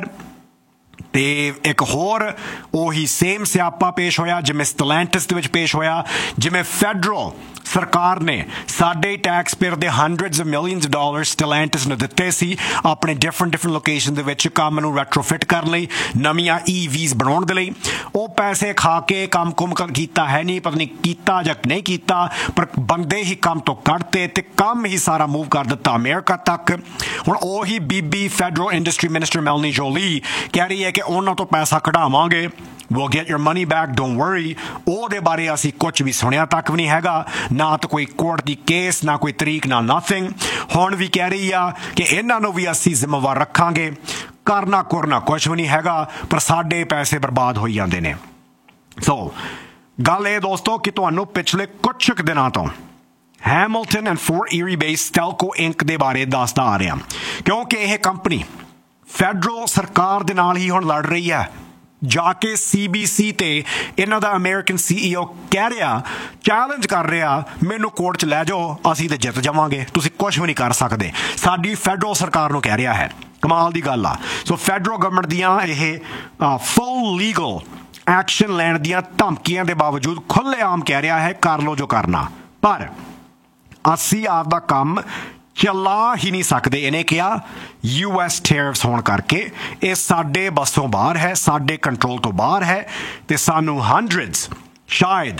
ਤੇ ਇੱਕ ਹੋਰ ਉਹੀ ਸੇਮ ਸਿਆਪਾ ਪੇਸ਼ ਹੋਇਆ ਜਿਵੇਂ ਸਟੈਲੈਂਟਸ ਦੇ ਵਿੱਚ ਪੇਸ਼ ਹੋਇਆ, ਜਿਵੇਂ ਫੈਡਰਲ ਸਰਕਾਰ ਨੇ ਸਾਡੇ ਟੈਕਸ ਪੇਅਰ ਦੇ hundreds of millions of dollars ਸਟੈਲੈਂਟਸ ਨੂੰ ਦਿੱਤੇ ਸੀ ਆਪਣੇ ਡਿਫਰੈਂਟ ਲੋਕੇਸ਼ਨ ਦੇ ਵਿੱਚ ਕੰਮ ਨੂੰ ਰੈਟਰੋਫਿਟ ਕਰਨ ਲਈ, ਨਵੀਆਂ EVs ਬਣਾਉਣ ਦੇ ਲਈ. ਉਹ ਪੈਸੇ ਖਾ ਕੇ ਕੰਮ ਕੀਤਾ ਹੈ ਨਹੀਂ, ਪਤਾ ਨਹੀਂ ਕੀਤਾ ਜਾਂ ਨਹੀਂ ਕੀਤਾ, ਪਰ ਬੰਦੇ ਹੀ ਕੰਮ ਤੋਂ ਕੱਢਤੇ ਤੇ ਕੰਮ ਹੀ ਸਾਰਾ ਮੂਵ ਕਰ ਦਿੱਤਾ ਅਮਰੀਕਾ ਤੱਕ. ਹੁਣ ਉਹੀ ਬੀਬੀ ਫੈਡਰਲ ਇੰਡਸਟਰੀ ਮਿਨਿਸਟਰ ਮੈਲਨੀ ਜੋਲੀ ਕਹਿ ਰਹੀ ਹੈ ਕਿ ਉਹਨਾਂ ਤੋਂ ਪੈਸਾ ਕਢਾਵਾਂਗੇ, we'll get your money back, don't worry. ਉਹਦੇ ਬਾਰੇ ਅਸੀਂ ਕੁਝ ਵੀ ਸੁਣਿਆ ਤੱਕ ਵੀ ਨਹੀਂ ਹੈਗਾ, ਨਾ ਤਾਂ ਕੋਈ ਕੋਰਟ ਦੀ ਕੇਸ, ਨਾ ਕੋਈ ਤਰੀਕ, ਨਾ ਨਥਿੰਗ. ਹੁਣ ਵੀ ਕਹਿ ਰਹੀ ਆ ਕਿ ਇਹਨਾਂ ਨੂੰ ਵੀ ਅਸੀਂ ਜ਼ਿੰਮੇਵਾਰ ਰੱਖਾਂਗੇ, ਕਰਨਾ ਕੁਰਨਾ ਕੁਝ ਵੀ ਨਹੀਂ ਹੈਗਾ, ਪਰ ਸਾਡੇ ਪੈਸੇ ਬਰਬਾਦ ਹੋਈ ਜਾਂਦੇ ਨੇ. ਸੋ ਗੱਲ ਇਹ ਦੋਸਤੋ ਕਿ ਤੁਹਾਨੂੰ ਪਿਛਲੇ ਕੁਝ ਕੁ ਦਿਨਾਂ ਤੋਂ Hamilton and fort ਈਰੀ base Stelco Inc ਦੇ ਬਾਰੇ ਦੱਸਦਾ ਆ ਰਿਹਾ ਕਿਉਂਕਿ ਇਹ ਕੰਪਨੀ ਫੈਡਰਲ ਸਰਕਾਰ ਦੇ ਨਾਲ ਹੀ ਹੁਣ ਲੜ ਰਹੀ ਹੈ. ਜਾ ਕੇ CBC ਤੇ ਇਹਨਾਂ ਦਾ ਅਮਰੀਕਨ CEO ਕਹਿ ਰਿਹਾ, ਚੈਲੰਜ ਕਰ ਰਿਹਾ, ਮੈਨੂੰ ਕੋਰਟ 'ਚ ਲੈ ਜਾਓ, ਅਸੀਂ ਤੇ ਜਿੱਤ ਜਾਵਾਂਗੇ, ਤੁਸੀਂ ਕੁਝ ਵੀ ਨਹੀਂ ਕਰ ਸਕਦੇ. ਸਾਡੀ ਫੈਡਰਲ ਸਰਕਾਰ ਨੂੰ ਕਹਿ ਰਿਹਾ ਹੈ. ਕਮਾਲ ਦੀ ਗੱਲ ਆ. ਸੋ ਫੈਡਰਲ ਗਵਰਨਮੈਂਟ ਦੀਆਂ ਇਹ ਫੁੱਲ ਲੀਗਲ ਐਕਸ਼ਨ ਲੈਣ ਦੀਆਂ ਧਮਕੀਆਂ ਦੇ ਬਾਵਜੂਦ ਖੁੱਲ੍ਹੇਆਮ ਕਹਿ ਰਿਹਾ ਹੈ ਕਰ ਲਓ ਜੋ ਕਰਨਾ, ਪਰ ਅਸੀਂ ਆਪਦਾ ਕੰਮ ਚਲਾ ਹੀ ਨਹੀਂ ਸਕਦੇ. ਇਹਨੇ ਕਿਹਾ US ਟੈਰਿਫਸ ਹੋਣ ਕਰਕੇ ਇਹ ਸਾਡੇ ਬਸੋਂ ਬਾਹਰ ਹੈ, ਸਾਡੇ ਕੰਟਰੋਲ ਤੋਂ ਬਾਹਰ ਹੈ ਤੇ ਸਾਨੂੰ hundreds, ਸ਼ਾਇਦ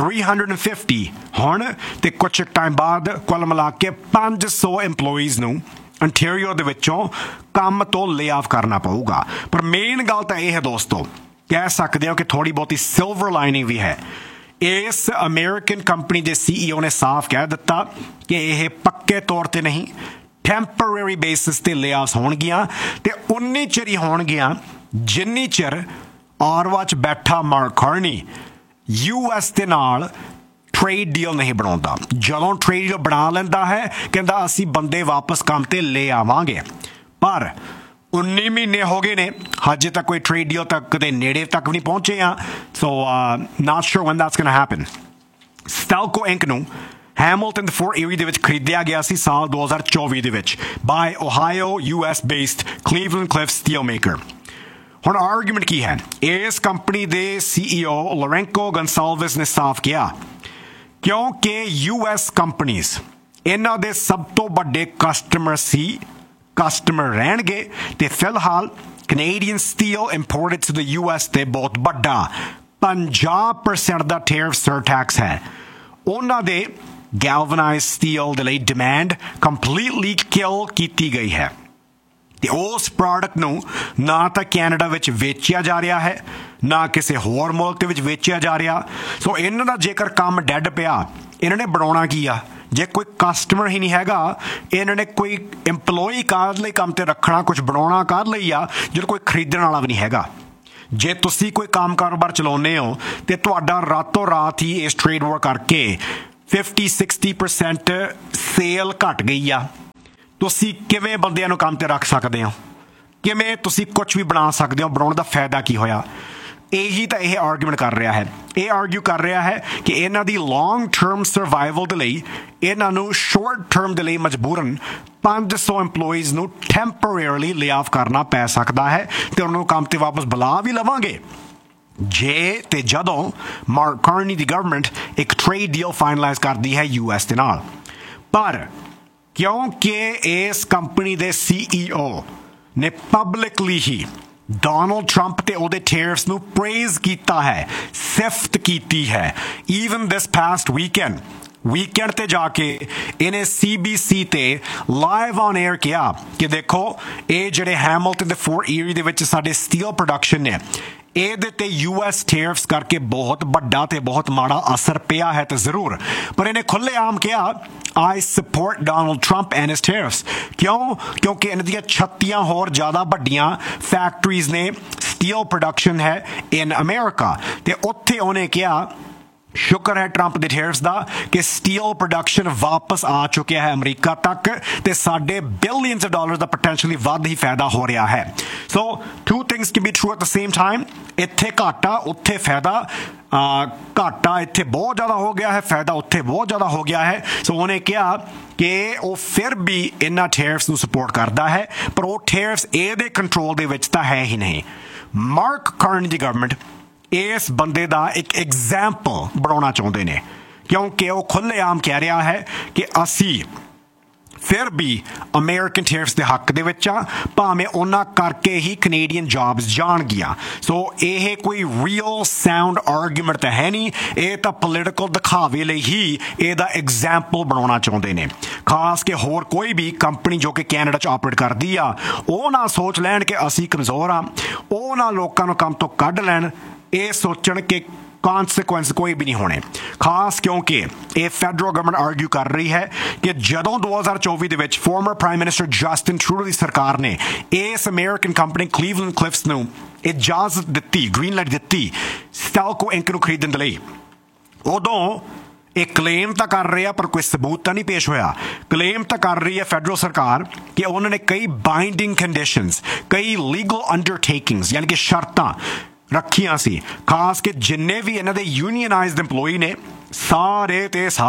350 ਹੁਣ ਤੇ ਕੁਝ ਟਾਈਮ ਬਾਅਦ ਕੁੱਲ ਮਿਲਾ ਕੇ 500 EMPLOYEES ਨੂੰ Ontario ਦੇ ਵਿੱਚੋਂ ਕੰਮ ਤੋਂ ਲੇ ਆਫ ਕਰਨਾ ਪਊਗਾ. ਪਰ ਮੇਨ ਗੱਲ ਤਾਂ ਇਹ ਹੈ ਦੋਸਤੋ, ਕਹਿ ਸਕਦੇ ਹੋ ਕਿ ਥੋੜੀ ਬਹੁਤੀ ਸਿਲਵਰ ਲਾਈਨਿੰਗ ਵੀ ਹੈ. ਇਸ ਅਮਰੀਕਨ ਕੰਪਨੀ ਦੇ CEO ਨੇ ਸਾਫ਼ ਕਹਿ ਦਿੱਤਾ ਕਿ ਇਹ ਪੱਕੇ ਤੌਰ ਤੇ ਨਹੀਂ, ਟੈਂਪਰੇਰੀ ਬੇਸਿਸ ਤੇ ਲੇਆਫਸ ਹੋਣਗੀਆਂ ਤੇ ਉਨੀ ਚਿਰ ਹੀ ਹੋਣਗੀਆਂ ਜਿੰਨੀ ਚਿਰ ਆਰਵਾ 'ਚ ਬੈਠਾ ਮਾਰਕ ਕਾਰਨੀ US ਦੇ ਨਾਲ ਟ੍ਰੇਡ ਡੀਲ ਨਹੀਂ ਬਣਾਉਂਦਾ. ਜਦੋਂ ਟ੍ਰੇਡ ਡੀਲ ਬਣਾ ਲੈਂਦਾ ਹੈ ਕਹਿੰਦਾ ਅਸੀਂ ਬੰਦੇ ਵਾਪਸ ਕੰਮ ਤੇ ਲੈ ਆਵਾਂਗੇ, ਪਰ 19 ਮਹੀਨੇ ਹੋ ਗਏ ਨੇ ਹਜੇ ਤੱਕ ਕੋਈ ਟ੍ਰੇਡ ਡੀਲ ਤੱਕ ਦੇ ਨੇੜੇ ਤੱਕ ਵੀ ਨਹੀਂ ਪਹੁੰਚੇ ਆ. ਸੋ not sure when that's going to happen. Stelco Inc ਨੂੰ ਹੈਮਿਲਟਨ ਤੇ ਫੋਰਟ ਈਰੀ ਦੇ ਵਿੱਚ ਖਰੀਦਿਆ ਗਿਆ ਸੀ ਸਾਲ 2024 ਦੇ ਵਿੱਚ ਬਾਈ ਓਹਾਈਓ US based Cleveland Cliffs steel maker. ਹੁਣ ਆਰਗੂਮੈਂਟ ਕੀ ਹੈ? ਇਸ ਕੰਪਨੀ ਦੇ CEO ਲੋਰੈਂਕੋ ਗਨਸਾਲਵਸ ਨੇ ਸਾਫ਼ ਕਿਹਾ ਕਿਉਂਕਿ US ਕੰਪਨੀਜ਼ ਇਹਨਾਂ ਦੇ ਸਭ ਤੋਂ ਵੱਡੇ ਕਸਟਮਰ ਰਹਿਣਗੇ ਤੇ ਫਿਲਹਾਲ Canadian steel imported to the US ਤੇ ਬਹੁਤ ਵੱਡਾ 50% ਦਾ ਟੈਰਿਫ ਸਰਟੈਕਸ ਹੈ. ਉਹਨਾਂ ਦੇ galvanized steel ਦੇ ਲਈ ਡਿਮਾਂਡ ਕੰਪਲੀਟਲੀ ਕਿਲ ਕੀਤੀ ਗਈ ਹੈ. ਤੇ ਉਸ ਪ੍ਰੋਡਕਟ ਨੂੰ ਨਾ ਤਾਂ ਕੈਨੇਡਾ ਵਿੱਚ ਵੇਚਿਆ ਜਾ ਰਿਹਾ ਹੈ, ਨਾ ਕਿਸੇ ਹੋਰ ਮੁਲਕ ਦੇ ਵਿੱਚ ਵੇਚਿਆ ਜਾ ਰਿਹਾ। ਸੋ ਇਹਨਾਂ ਦਾ ਜੇਕਰ ਕੰਮ ਡੈਡ ਪਿਆ, ਇਹਨਾਂ ਨੇ ਬਣਾਉਣਾ ਕੀ ਆ? ਜੇ ਕੋਈ ਕਸਟਮਰ ਹੀ ਨਹੀਂ ਹੈਗਾ, ਇਹਨਾਂ ਨੇ ਕੋਈ ਇੰਪਲੋਈ ਕਾਹਦ ਲਈ ਕੰਮ ਤੇ ਰੱਖਣਾ, ਕੁਝ ਬਣਾਉਣਾ ਕਾਹਦ ਲਈ ਆ ਜਦੋਂ ਕੋਈ ਖਰੀਦਣ ਵਾਲਾ ਵੀ ਨਹੀਂ ਹੈਗਾ। ਜੇ ਤੁਸੀਂ ਕੋਈ ਕੰਮ ਕਾਰੋਬਾਰ ਚਲਾਉਂਦੇ ਹੋ ਤੇ ਤੁਹਾਡਾ ਰਾਤੋਂ ਰਾਤ ਹੀ ਇਸ ਟ੍ਰੇਡ ਵਾਰ ਕਰਕੇ 50-60% ਸੇਲ ਘਟ ਗਈ ਆ, ਤੁਸੀਂ ਕਿਵੇਂ ਬੰਦਿਆਂ ਨੂੰ ਕੰਮ ਤੇ ਰੱਖ ਸਕਦੇ ਹੋ? ਕਿਵੇਂ ਤੁਸੀਂ ਕੁਝ ਵੀ ਬਣਾ ਸਕਦੇ ਹੋ? ਬਣਾਉਣ ਦਾ ਫਾਇਦਾ ਕੀ ਹੋਇਆ? ਇਹੀ ਤਾਂ ਇਹ ਆਰਗੂਮੈਂਟ ਕਰ ਰਿਹਾ ਹੈ। ਇਹ ਆਰਗੂ ਕਰ ਰਿਹਾ ਹੈ ਕਿ ਇਹਨਾਂ ਦੀ ਲੌਂਗ ਟਰਮ ਸਰਵਾਈਵਲ ਦੇ ਲਈ ਇਹਨਾਂ ਨੂੰ ਸ਼ਾਰਟ ਟਰਮ ਦੇ ਲਈ ਮਜਬੂਰਨ 500 EMPLOYEES ਨੂੰ ਟੈਂਪਰੇਰੀਲੀ ਲੇ ਆਫ ਕਰਨਾ ਪੈ ਸਕਦਾ ਹੈ ਤੇ ਉਹਨਾਂ ਨੂੰ ਕੰਮ ਤੇ ਵਾਪਸ ਬੁਲਾ ਵੀ ਲਵਾਂਗੇ ਜੇ ਤੇ ਜਦੋਂ ਮਾਰਕ ਕਾਰਨੀ ਦੀ ਗਵਰਨਮੈਂਟ ਇੱਕ ਟ੍ਰੇਡ ਡੀਲ ਫਾਈਨਲਾਈਜ਼ ਕਰਦੀ ਹੈ US ਦੇ ਨਾਲ। ਪਰ ਕਿਉਂਕਿ ਇਸ ਕੰਪਨੀ ਦੇ CEO ਨੇ ਪਬਲਿਕਲੀ ਹੀ ਡੋਨਲਡ ਟਰੰਪ ਤੇ ਉਹਦੇ ਟੈਰਿਫਸ ਨੂੰ ਪ੍ਰੇਜ਼ ਕੀਤਾ ਹੈ, ਸਿਫਤ ਕੀਤੀ ਹੈ। ਈਵਨ ਦਿਸ ਪਾਸਟ ਵੀਕਐਂਡ ਤੇ ਜਾ ਕੇ ਇਹਨੇ CBC ਤੇ ਲਾਈਵ ਔਨ 에ਅਰ ਕਿਹਾ ਕਿ ਦੇਖੋ ਇਹ ਜਿਹੜੇ ਹੈਮਿਲਟਨ ਦੇ ਫੋਰਟ ਈਰੀ ਦੇ ਵਿੱਚ ਸਾਡੇ ਸਟੀਲ ਪ੍ਰੋਡਕਸ਼ਨ ਨੇ, ਇਹਦੇ ਤੇ US ਟੈਰਿਫਸ ਕਰਕੇ ਬਹੁਤ ਵੱਡਾ ਤੇ ਬਹੁਤ ਮਾੜਾ ਅਸਰ ਪਿਆ ਹੈ ਤੇ ਜ਼ਰੂਰ, ਪਰ ਇਹਨੇ ਖੁੱਲ੍ਹੇਆਮ ਕਿਹਾ I support Donald Trump and his tariffs। ਕਿਉਂਕਿ ਇਹਨਾਂ ਦੀਆਂ 36 ਹੋਰ ਜ਼ਿਆਦਾ ਵੱਡੀਆਂ ਫੈਕਟਰੀਜ਼ ਨੇ, ਸਟੀਲ ਪ੍ਰੋਡਕਸ਼ਨ ਹੈ ਇਨ ਅਮਰੀਕਾ, ਤੇ ਉੱਥੇ ਉਹਨੇ ਕਿਹਾ ਸ਼ੁਕਰ ਹੈ ਟਰੰਪ ਦੇ ਟੈਰਿਫਸ ਦਾ ਕਿ ਸਟੀਲ ਪ੍ਰੋਡਕਸ਼ਨ ਵਾਪਸ ਆ ਚੁੱਕਿਆ ਹੈ ਅਮਰੀਕਾ ਤੱਕ ਤੇ ਸਾਡੇ billions of dollars the potentially ਵੱਧ ਹੀ ਫਾਇਦਾ ਹੋ ਰਿਹਾ ਹੈ। ਸੋ two things can be true at the same time। ਇੱਥੇ ਘਾਟਾ ਉੱਥੇ ਫਾਇਦਾ, ਘਾਟਾ ਇੱਥੇ ਬਹੁਤ ਜ਼ਿਆਦਾ ਹੋ ਗਿਆ ਹੈ, ਫਾਇਦਾ ਉੱਥੇ ਬਹੁਤ ਜ਼ਿਆਦਾ ਹੋ ਗਿਆ ਹੈ। ਸੋ ਉਹਨੇ ਕਿਹਾ ਕਿ ਉਹ ਫਿਰ ਵੀ ਇਹਨਾਂ ਟੈਰਿਫਸ ਨੂੰ ਸਪੋਰਟ ਕਰਦਾ ਹੈ, ਪਰ ਉਹ ਟੈਰਿਫਸ ਇਹਦੇ ਕੰਟਰੋਲ ਦੇ ਵਿੱਚ ਤਾਂ ਹੈ ਹੀ ਨਹੀਂ। ਮਾਰਕ ਕਾਰਨੀ ਦੀ ਗਵਰਨਮੈਂਟ ਇਸ ਬੰਦੇ ਦਾ ਇੱਕ ਐਗਜ਼ਾਮਪਲ ਬਣਾਉਣਾ ਚਾਹੁੰਦੇ ਨੇ, ਕਿਉਂਕਿ ਉਹ ਖੁੱਲ੍ਹੇਆਮ ਕਹਿ ਰਿਹਾ ਹੈ ਕਿ ਅਸੀਂ ਫਿਰ ਵੀ ਅਮਰੀਕਨ ਟੈਰਿਫਸ ਦੇ ਹੱਕ ਦੇ ਵਿੱਚ ਆ, ਭਾਵੇਂ ਉਹਨਾਂ ਕਰਕੇ ਹੀ ਕੈਨੇਡੀਅਨ ਜੌਬਸ ਜਾਣਗੀਆਂ। ਸੋ ਇਹ ਕੋਈ ਰੀਅਲ ਸਾਊਂਡ ਆਰਗੂਮੈਂਟ ਤਾਂ ਹੈ ਨਹੀਂ, ਇਹ ਤਾਂ ਪੋਲੀਟੀਕਲ ਦਿਖਾਵੇ ਲਈ ਹੀ ਇਹਦਾ ਐਗਜ਼ਾਮਪਲ ਬਣਾਉਣਾ ਚਾਹੁੰਦੇ ਨੇ। ਖਾਸ ਕਿ ਹੋਰ ਕੋਈ ਵੀ ਕੰਪਨੀ ਜੋ ਕਿ ਕੈਨੇਡਾ 'ਚ ਆਪਰੇਟ ਕਰਦੀ ਆ, ਉਹ ਨਾ ਸੋਚ ਲੈਣ ਕਿ ਅਸੀਂ ਕਮਜ਼ੋਰ ਆ, ਉਹ ਨਾ ਲੋਕਾਂ ਨੂੰ ਕੰਮ ਤੋਂ ਕੱਢ ਲੈਣ, ਇਹ ਸੋਚਣ ਕਿ ਕੌਨਸੀਕੁਐਂਸ ਕੋਈ ਵੀ ਨਹੀਂ ਹੋਣੇ। ਖਾਸ ਕਿਉਂਕਿ ਇਹ ਫੈਡਰਲ ਗਵਰਨਮੈਂਟ ਆਰਗੂ ਕਰ ਰਹੀ ਹੈ ਕਿ ਜਦੋਂ 2024 ਦੇ ਵਿੱਚ farmer prime minister Justin Trudeau ਦੀ ਸਰਕਾਰ ਨੇ ਇਸ ਅਮਰੀਕਨ ਕੰਪਨੀ ਕਲੀਵਲੈਂਡ ਕਲਿਫਸ ਨੂੰ ਇਜਾਜ਼ਤ ਦਿੱਤੀ, ਗ੍ਰੀਨ ਲਾਈਟ ਦਿੱਤੀ ਸਟੈਲਕੋ ਇੰਕ ਨੂੰ ਖਰੀਦਣ ਦੇ ਲਈ, ਉਦੋਂ ਇਹ ਕਲੇਮ ਤਾਂ ਕਰ ਰਹੇ ਆ ਪਰ ਕੋਈ ਸਬੂਤ ਤਾਂ ਨਹੀਂ ਪੇਸ਼ ਹੋਇਆ। ਕਲੇਮ ਤਾਂ ਕਰ ਰਹੀ ਹੈ ਫੈਡਰਲ ਸਰਕਾਰ ਕਿ ਉਹਨਾਂ ਨੇ ਕਈ ਬਾਈਂਡਿੰਗ ਕੰਡੀਸ਼ਨਸ, ਕਈ ਲੀਗਲ ਅੰਡਰਟੇਕਿੰਗਸ ਯਾਨੀ ਕਿ ਸ਼ਰਤਾਂ ਰੱਖੀਆਂ ਸੀ। ਖਾਸ ਕਿ ਜਿੰਨੇ ਵੀ ਇਹਨਾਂ ਦੇ ਯੂਨੀਅਨਾਈਜ਼ਡ EMPLOYEE ਨੇ ਸਾਰੇ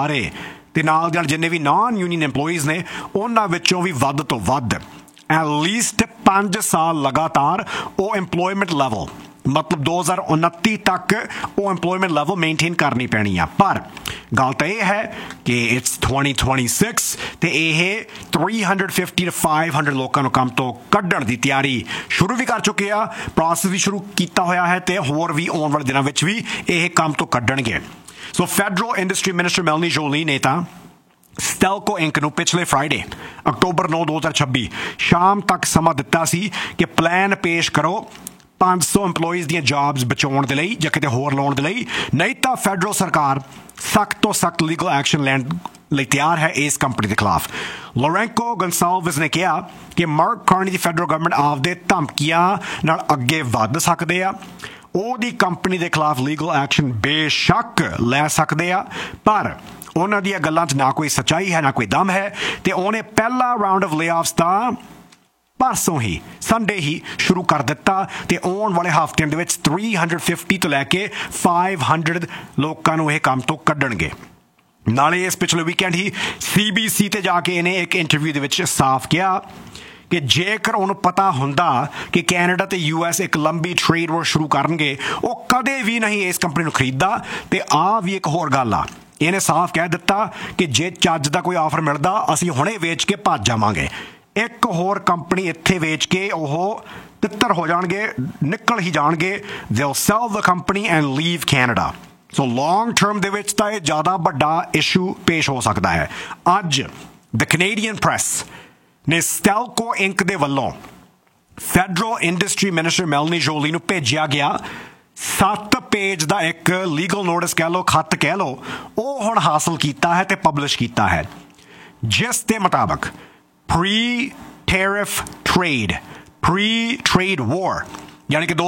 ਤੇ ਨਾਲ ਦੇ ਨਾਲ ਜਿੰਨੇ ਵੀ ਨਾਨ ਯੂਨੀਅਨ EMPLOYEES ਨੇ, ਉਹਨਾਂ ਵਿੱਚੋਂ ਵੀ ਵੱਧ ਤੋਂ ਵੱਧ ਐਟ ਲੀਸਟ 5 ਸਾਲ ਲਗਾਤਾਰ ਉਹ EMPLOYMENT ਲੈਵਲ, ਮਤਲਬ 2029 ਤੱਕ ਉਹ EMPLOYMENT ਲੈਵਲ ਮੇਨਟੇਨ ਕਰਨੀ ਪੈਣੀ ਆ। ਪਰ ਗੱਲ ਤਾਂ ਇਹ ਹੈ ਕਿ ਇਟਸ 2026 ਤੇ ਇਹ 350 to 500 ਲੋਕਾਂ ਨੂੰ ਕੰਮ ਤੋਂ ਕੱਢਣ ਦੀ ਤਿਆਰੀ ਸ਼ੁਰੂ ਵੀ ਕਰ ਚੁੱਕੇ ਆ, ਪ੍ਰੋਸੈਸ ਵੀ ਸ਼ੁਰੂ ਕੀਤਾ ਹੋਇਆ ਹੈ ਤੇ ਹੋਰ ਵੀ ਆਉਣ ਵਾਲੇ ਦਿਨਾਂ ਵਿੱਚ ਵੀ ਇਹ ਕੰਮ ਤੋਂ ਕੱਢਣਗੇ। ਸੋ ਫੈਡਰਲ ਇੰਡਸਟਰੀ ਮਿਨਿਸਟਰ ਮੈਲਨੀ ਜੋਲੀ ਨੇ ਤਾਂ ਸਟੈਲਕੋ ਇੰਕ ਨੂੰ ਪਿਛਲੇ ਫਰਾਈਡੇ ਅਕਤੂਬਰ 9, 2026 ਸ਼ਾਮ ਤੱਕ ਸਮਾਂ ਦਿੱਤਾ ਸੀ ਕਿ ਪਲਾਨ ਪੇਸ਼ ਕਰੋ 500 EMPLOYEES ਦੀਆਂ ਜੌਬਸ ਬਚਾਉਣ ਦੇ ਲਈ ਜਾਂ ਕਿਤੇ ਹੋਰ ਲਾਉਣ ਦੇ ਲਈ, ਨਹੀਂ ਤਾਂ ਫੈਡਰਲ ਸਰਕਾਰ ਸਖਤ ਤੋਂ ਸਖਤ ਲੀਗਲ ਐਕਸ਼ਨ ਲੈਣ ਲਈ ਤਿਆਰ ਹੈ ਇਸ ਕੰਪਨੀ ਦੇ ਖਿਲਾਫ। ਲੋਰੈਂਕੋ ਗਨਸਾਲਵਸ ਨੇ ਕਿਹਾ ਕਿ ਮਾਰਕ ਕਾਰਨੀ ਦੀ ਫੈਡਰਲ ਗਵਰਨਮੈਂਟ ਆਪਦੇ ਧਮਕੀਆਂ ਨਾਲ ਅੱਗੇ ਵੱਧ ਸਕਦੇ ਆ, ਉਹਦੀ ਕੰਪਨੀ ਦੇ ਖਿਲਾਫ ਲੀਗਲ ਐਕਸ਼ਨ ਬੇਸ਼ੱਕ ਲੈ ਸਕਦੇ ਆ, ਪਰ ਉਹਨਾਂ ਦੀਆਂ ਗੱਲਾਂ 'ਚ ਨਾ ਕੋਈ ਸੱਚਾਈ ਹੈ ਨਾ ਕੋਈ ਦਮ ਹੈ। ਤੇ ਉਹਨੇ ਪਹਿਲਾ ਰਾਊਂਡ ਆਫ ਲੇਆਫਸ ਤਾਂ ਪਰਸੋਂ ਹੀ ਸੰਡੇ ਹੀ ਸ਼ੁਰੂ ਕਰ ਦਿੱਤਾ ਤੇ ਆਉਣ ਵਾਲੇ ਹਫ਼ਤਿਆਂ ਦੇ ਵਿੱਚ 350 ਤੋਂ ਲੈ ਕੇ 500 ਲੋਕਾਂ ਨੂੰ ਇਹ ਕੰਮ ਤੋਂ ਕੱਢਣਗੇ। ਨਾਲੇ ਇਸ ਪਿਛਲੇ ਵੀਕਐਂਡ ਹੀ CBC ਤੇ ਜਾ ਕੇ ਇਹਨੇ ਇੱਕ ਇੰਟਰਵਿਊ ਦੇ ਵਿੱਚ ਸਾਫ਼ ਕਿਹਾ ਕਿ ਜੇਕਰ ਉਹਨੂੰ ਪਤਾ ਹੁੰਦਾ ਕਿ ਕੈਨੇਡਾ ਤੇ US ਇੱਕ ਲੰਬੀ ਟ੍ਰੇਡ ਵਾਰ ਸ਼ੁਰੂ ਕਰਨਗੇ, ਉਹ ਕਦੇ ਵੀ ਨਹੀਂ ਇਸ ਕੰਪਨੀ ਨੂੰ ਖਰੀਦਦਾ। ਤੇ ਆ ਵੀ ਇੱਕ ਹੋਰ ਗੱਲ ਆ, ਇਹਨੇ ਸਾਫ਼ ਕਹਿ ਦਿੱਤਾ ਕਿ ਜੇ ਚੱਜ ਦਾ ਕੋਈ ਆਫਰ ਮਿਲਦਾ ਅਸੀਂ ਹੁਣੇ ਵੇਚ ਕੇ ਭੱਜ ਜਾਵਾਂਗੇ। ਇੱਕ ਹੋਰ ਕੰਪਨੀ ਇੱਥੇ ਵੇਚ ਕੇ ਉਹ ਤਿੱਤਰ ਹੋ ਜਾਣਗੇ, ਨਿਕਲ ਹੀ ਜਾਣਗੇ। they'll sell the company and leave Canada। So long term ਦੇ ਵਿੱਚ ਤਾਂ ਇਹ ਜ਼ਿਆਦਾ ਵੱਡਾ ਇਸ਼ੂ ਪੇਸ਼ ਹੋ ਸਕਦਾ ਹੈ। ਅੱਜ ਦ ਕੈਨੇਡੀਅਨ ਪ੍ਰੈਸ ਨੇ ਸਟੈਲਕੋ ਇੰਕ ਦੇ ਵੱਲੋਂ ਫੈਡਰਲ ਇੰਡਸਟਰੀ ਮਿਨਿਸਟਰ ਮੈਲਨੀ ਜੋਲੀ ਨੂੰ ਭੇਜਿਆ ਗਿਆ 7 ਪੇਜ ਦਾ ਇੱਕ ਲੀਗਲ ਨੋਟਿਸ ਕਹਿ ਲਓ, ਖੱਤ ਕਹਿ ਲਓ, ਉਹ ਹੁਣ ਹਾਸਲ ਕੀਤਾ ਹੈ ਤੇ ਪਬਲਿਸ਼ ਕੀਤਾ ਹੈ, ਜਿਸ ਦੇ ਮੁਤਾਬਕ ਪ੍ਰੀ ਟ੍ਰੇਡ ਵਾਰ ਯਾਨੀ ਕਿ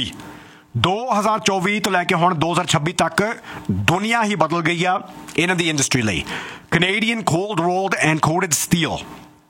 2024 ਤੋਂ ਲੈ ਕੇ ਹੁਣ 2026 ਤੱਕ ਦੁਨੀਆ ਹੀ ਬਦਲ ਗਈ ਆ ਇਹਨਾਂ ਦੀ ਇੰਡਸਟਰੀ ਲਈ। Canadian cold ruled and coated steel